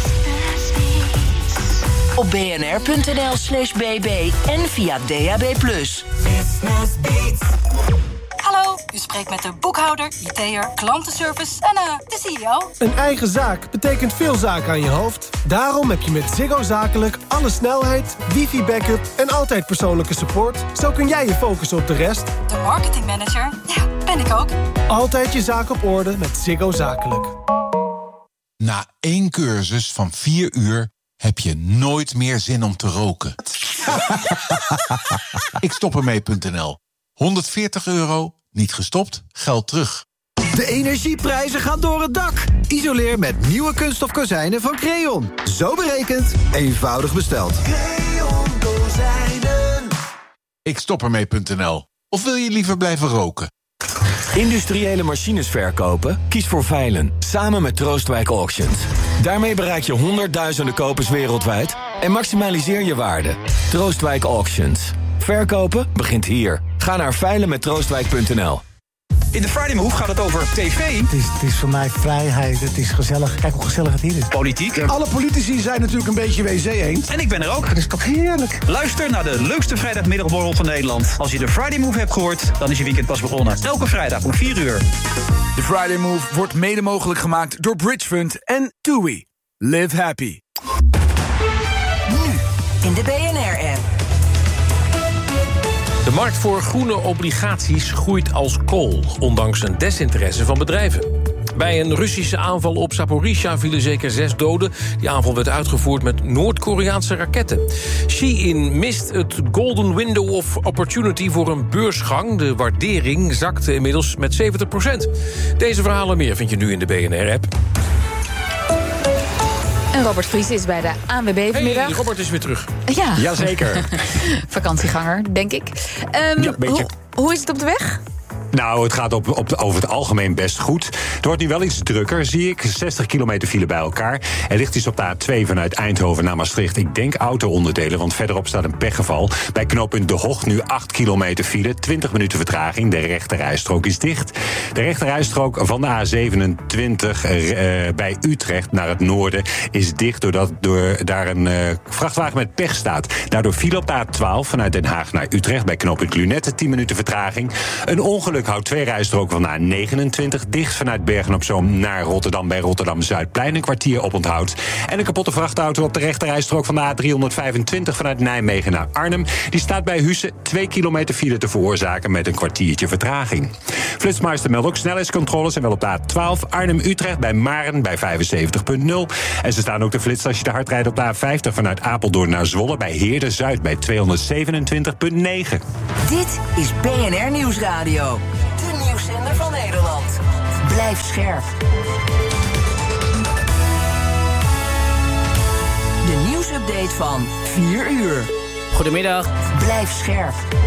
Op bnr.nl slash bb en via D A B plus. Business Beats. Hallo, u spreekt met de boekhouder, I T'er, klantenservice en uh, de C E O. Een eigen zaak betekent veel zaken aan je hoofd. Daarom heb je met Ziggo Zakelijk alle snelheid, wifi-backup en altijd persoonlijke support. Zo kun jij je focussen op de rest. De marketingmanager, ja, ben ik ook. Altijd je zaak op orde met Ziggo Zakelijk. Na één cursus van vier uur heb je nooit meer zin om te roken. Ik stop ermee punt n l. honderdveertig euro, niet gestopt, geld terug. De energieprijzen gaan door het dak. Isoleer met nieuwe kunststof kozijnen van Creon. Zo berekend, eenvoudig besteld. Creon kozijnen. Ik stop ermee punt n l. Of wil je liever blijven roken? Industriële machines verkopen? Kies voor Veilen, samen met Troostwijk Auctions. Daarmee bereik je honderdduizenden kopers wereldwijd en maximaliseer je waarde. Troostwijk Auctions. Verkopen begint hier. Ga naar veilen met troostwijk punt n l. In de Friday Move gaat het over tv. Het is, het is voor mij vrijheid, het is gezellig. Kijk hoe gezellig het hier is. Politiek. Alle politici zijn natuurlijk een beetje W C eens. En ik ben er ook. Het is toch heerlijk. Luister naar de leukste vrijdagmiddagborrel van Nederland. Als je de Friday Move hebt gehoord, dan is je weekend pas begonnen. Elke vrijdag om vier uur. De Friday Move wordt mede mogelijk gemaakt door Bridge Fund en TUI. Live happy. Nu in de B N R-app. De markt voor groene obligaties groeit als kool, ondanks een desinteresse van bedrijven. Bij een Russische aanval op Zaporizhia vielen zeker zes doden. Die aanval werd uitgevoerd met Noord-Koreaanse raketten. Shein mist het golden window of opportunity voor een beursgang. De waardering zakte inmiddels met zeventig procent. Deze verhalen meer vind je nu in de B N R-app. En Robert Vries is bij de A N W B vanmiddag. Hey, Robert is weer terug. Ja. Jazeker. Vakantieganger, denk ik. Um, Ja, beetje. Hoe, hoe is het op de weg? Nou, het gaat op, op, over het algemeen best goed. Het wordt nu wel iets drukker, zie ik. zestig kilometer file bij elkaar. Er ligt iets op de A twee vanuit Eindhoven naar Maastricht. Ik denk auto-onderdelen, want verderop staat een pechgeval. Bij knooppunt De Hocht nu acht kilometer file. twintig minuten vertraging. De rechterrijstrook is dicht. De rechterrijstrook van de A zevenentwintig uh, bij Utrecht naar het noorden is dicht... doordat door, daar een uh, vrachtwagen met pech staat. Daardoor file op de A twaalf vanuit Den Haag naar Utrecht... bij knooppunt Lunette, tien minuten vertraging. Een ongeluk houdt twee rijstroken van de A negenentwintig... dicht vanuit Bergen-op-Zoom naar Rotterdam... bij Rotterdam-Zuidplein, een kwartier op onthoud. En een kapotte vrachtauto op de rechterrijstrook van de A driehonderdvijfentwintig... vanuit Nijmegen naar Arnhem. Die staat bij Husse twee kilometer file te veroorzaken... met een kwartiertje vertraging. Flitsmeister meldt ook snelheidscontroles... en wel op de A twaalf Arnhem-Utrecht bij Maren bij vijfenzeventig komma nul. En ze staan ook de flits als je te hard rijdt op de A vijftig... vanuit Apeldoorn naar Zwolle bij Heerde-Zuid bij tweehonderdzevenentwintig komma negen. Dit is B N R Nieuwsradio. De nieuwszender van Nederland. Blijf scherp. De nieuwsupdate van vier uur. Goedemiddag. Blijf scherp.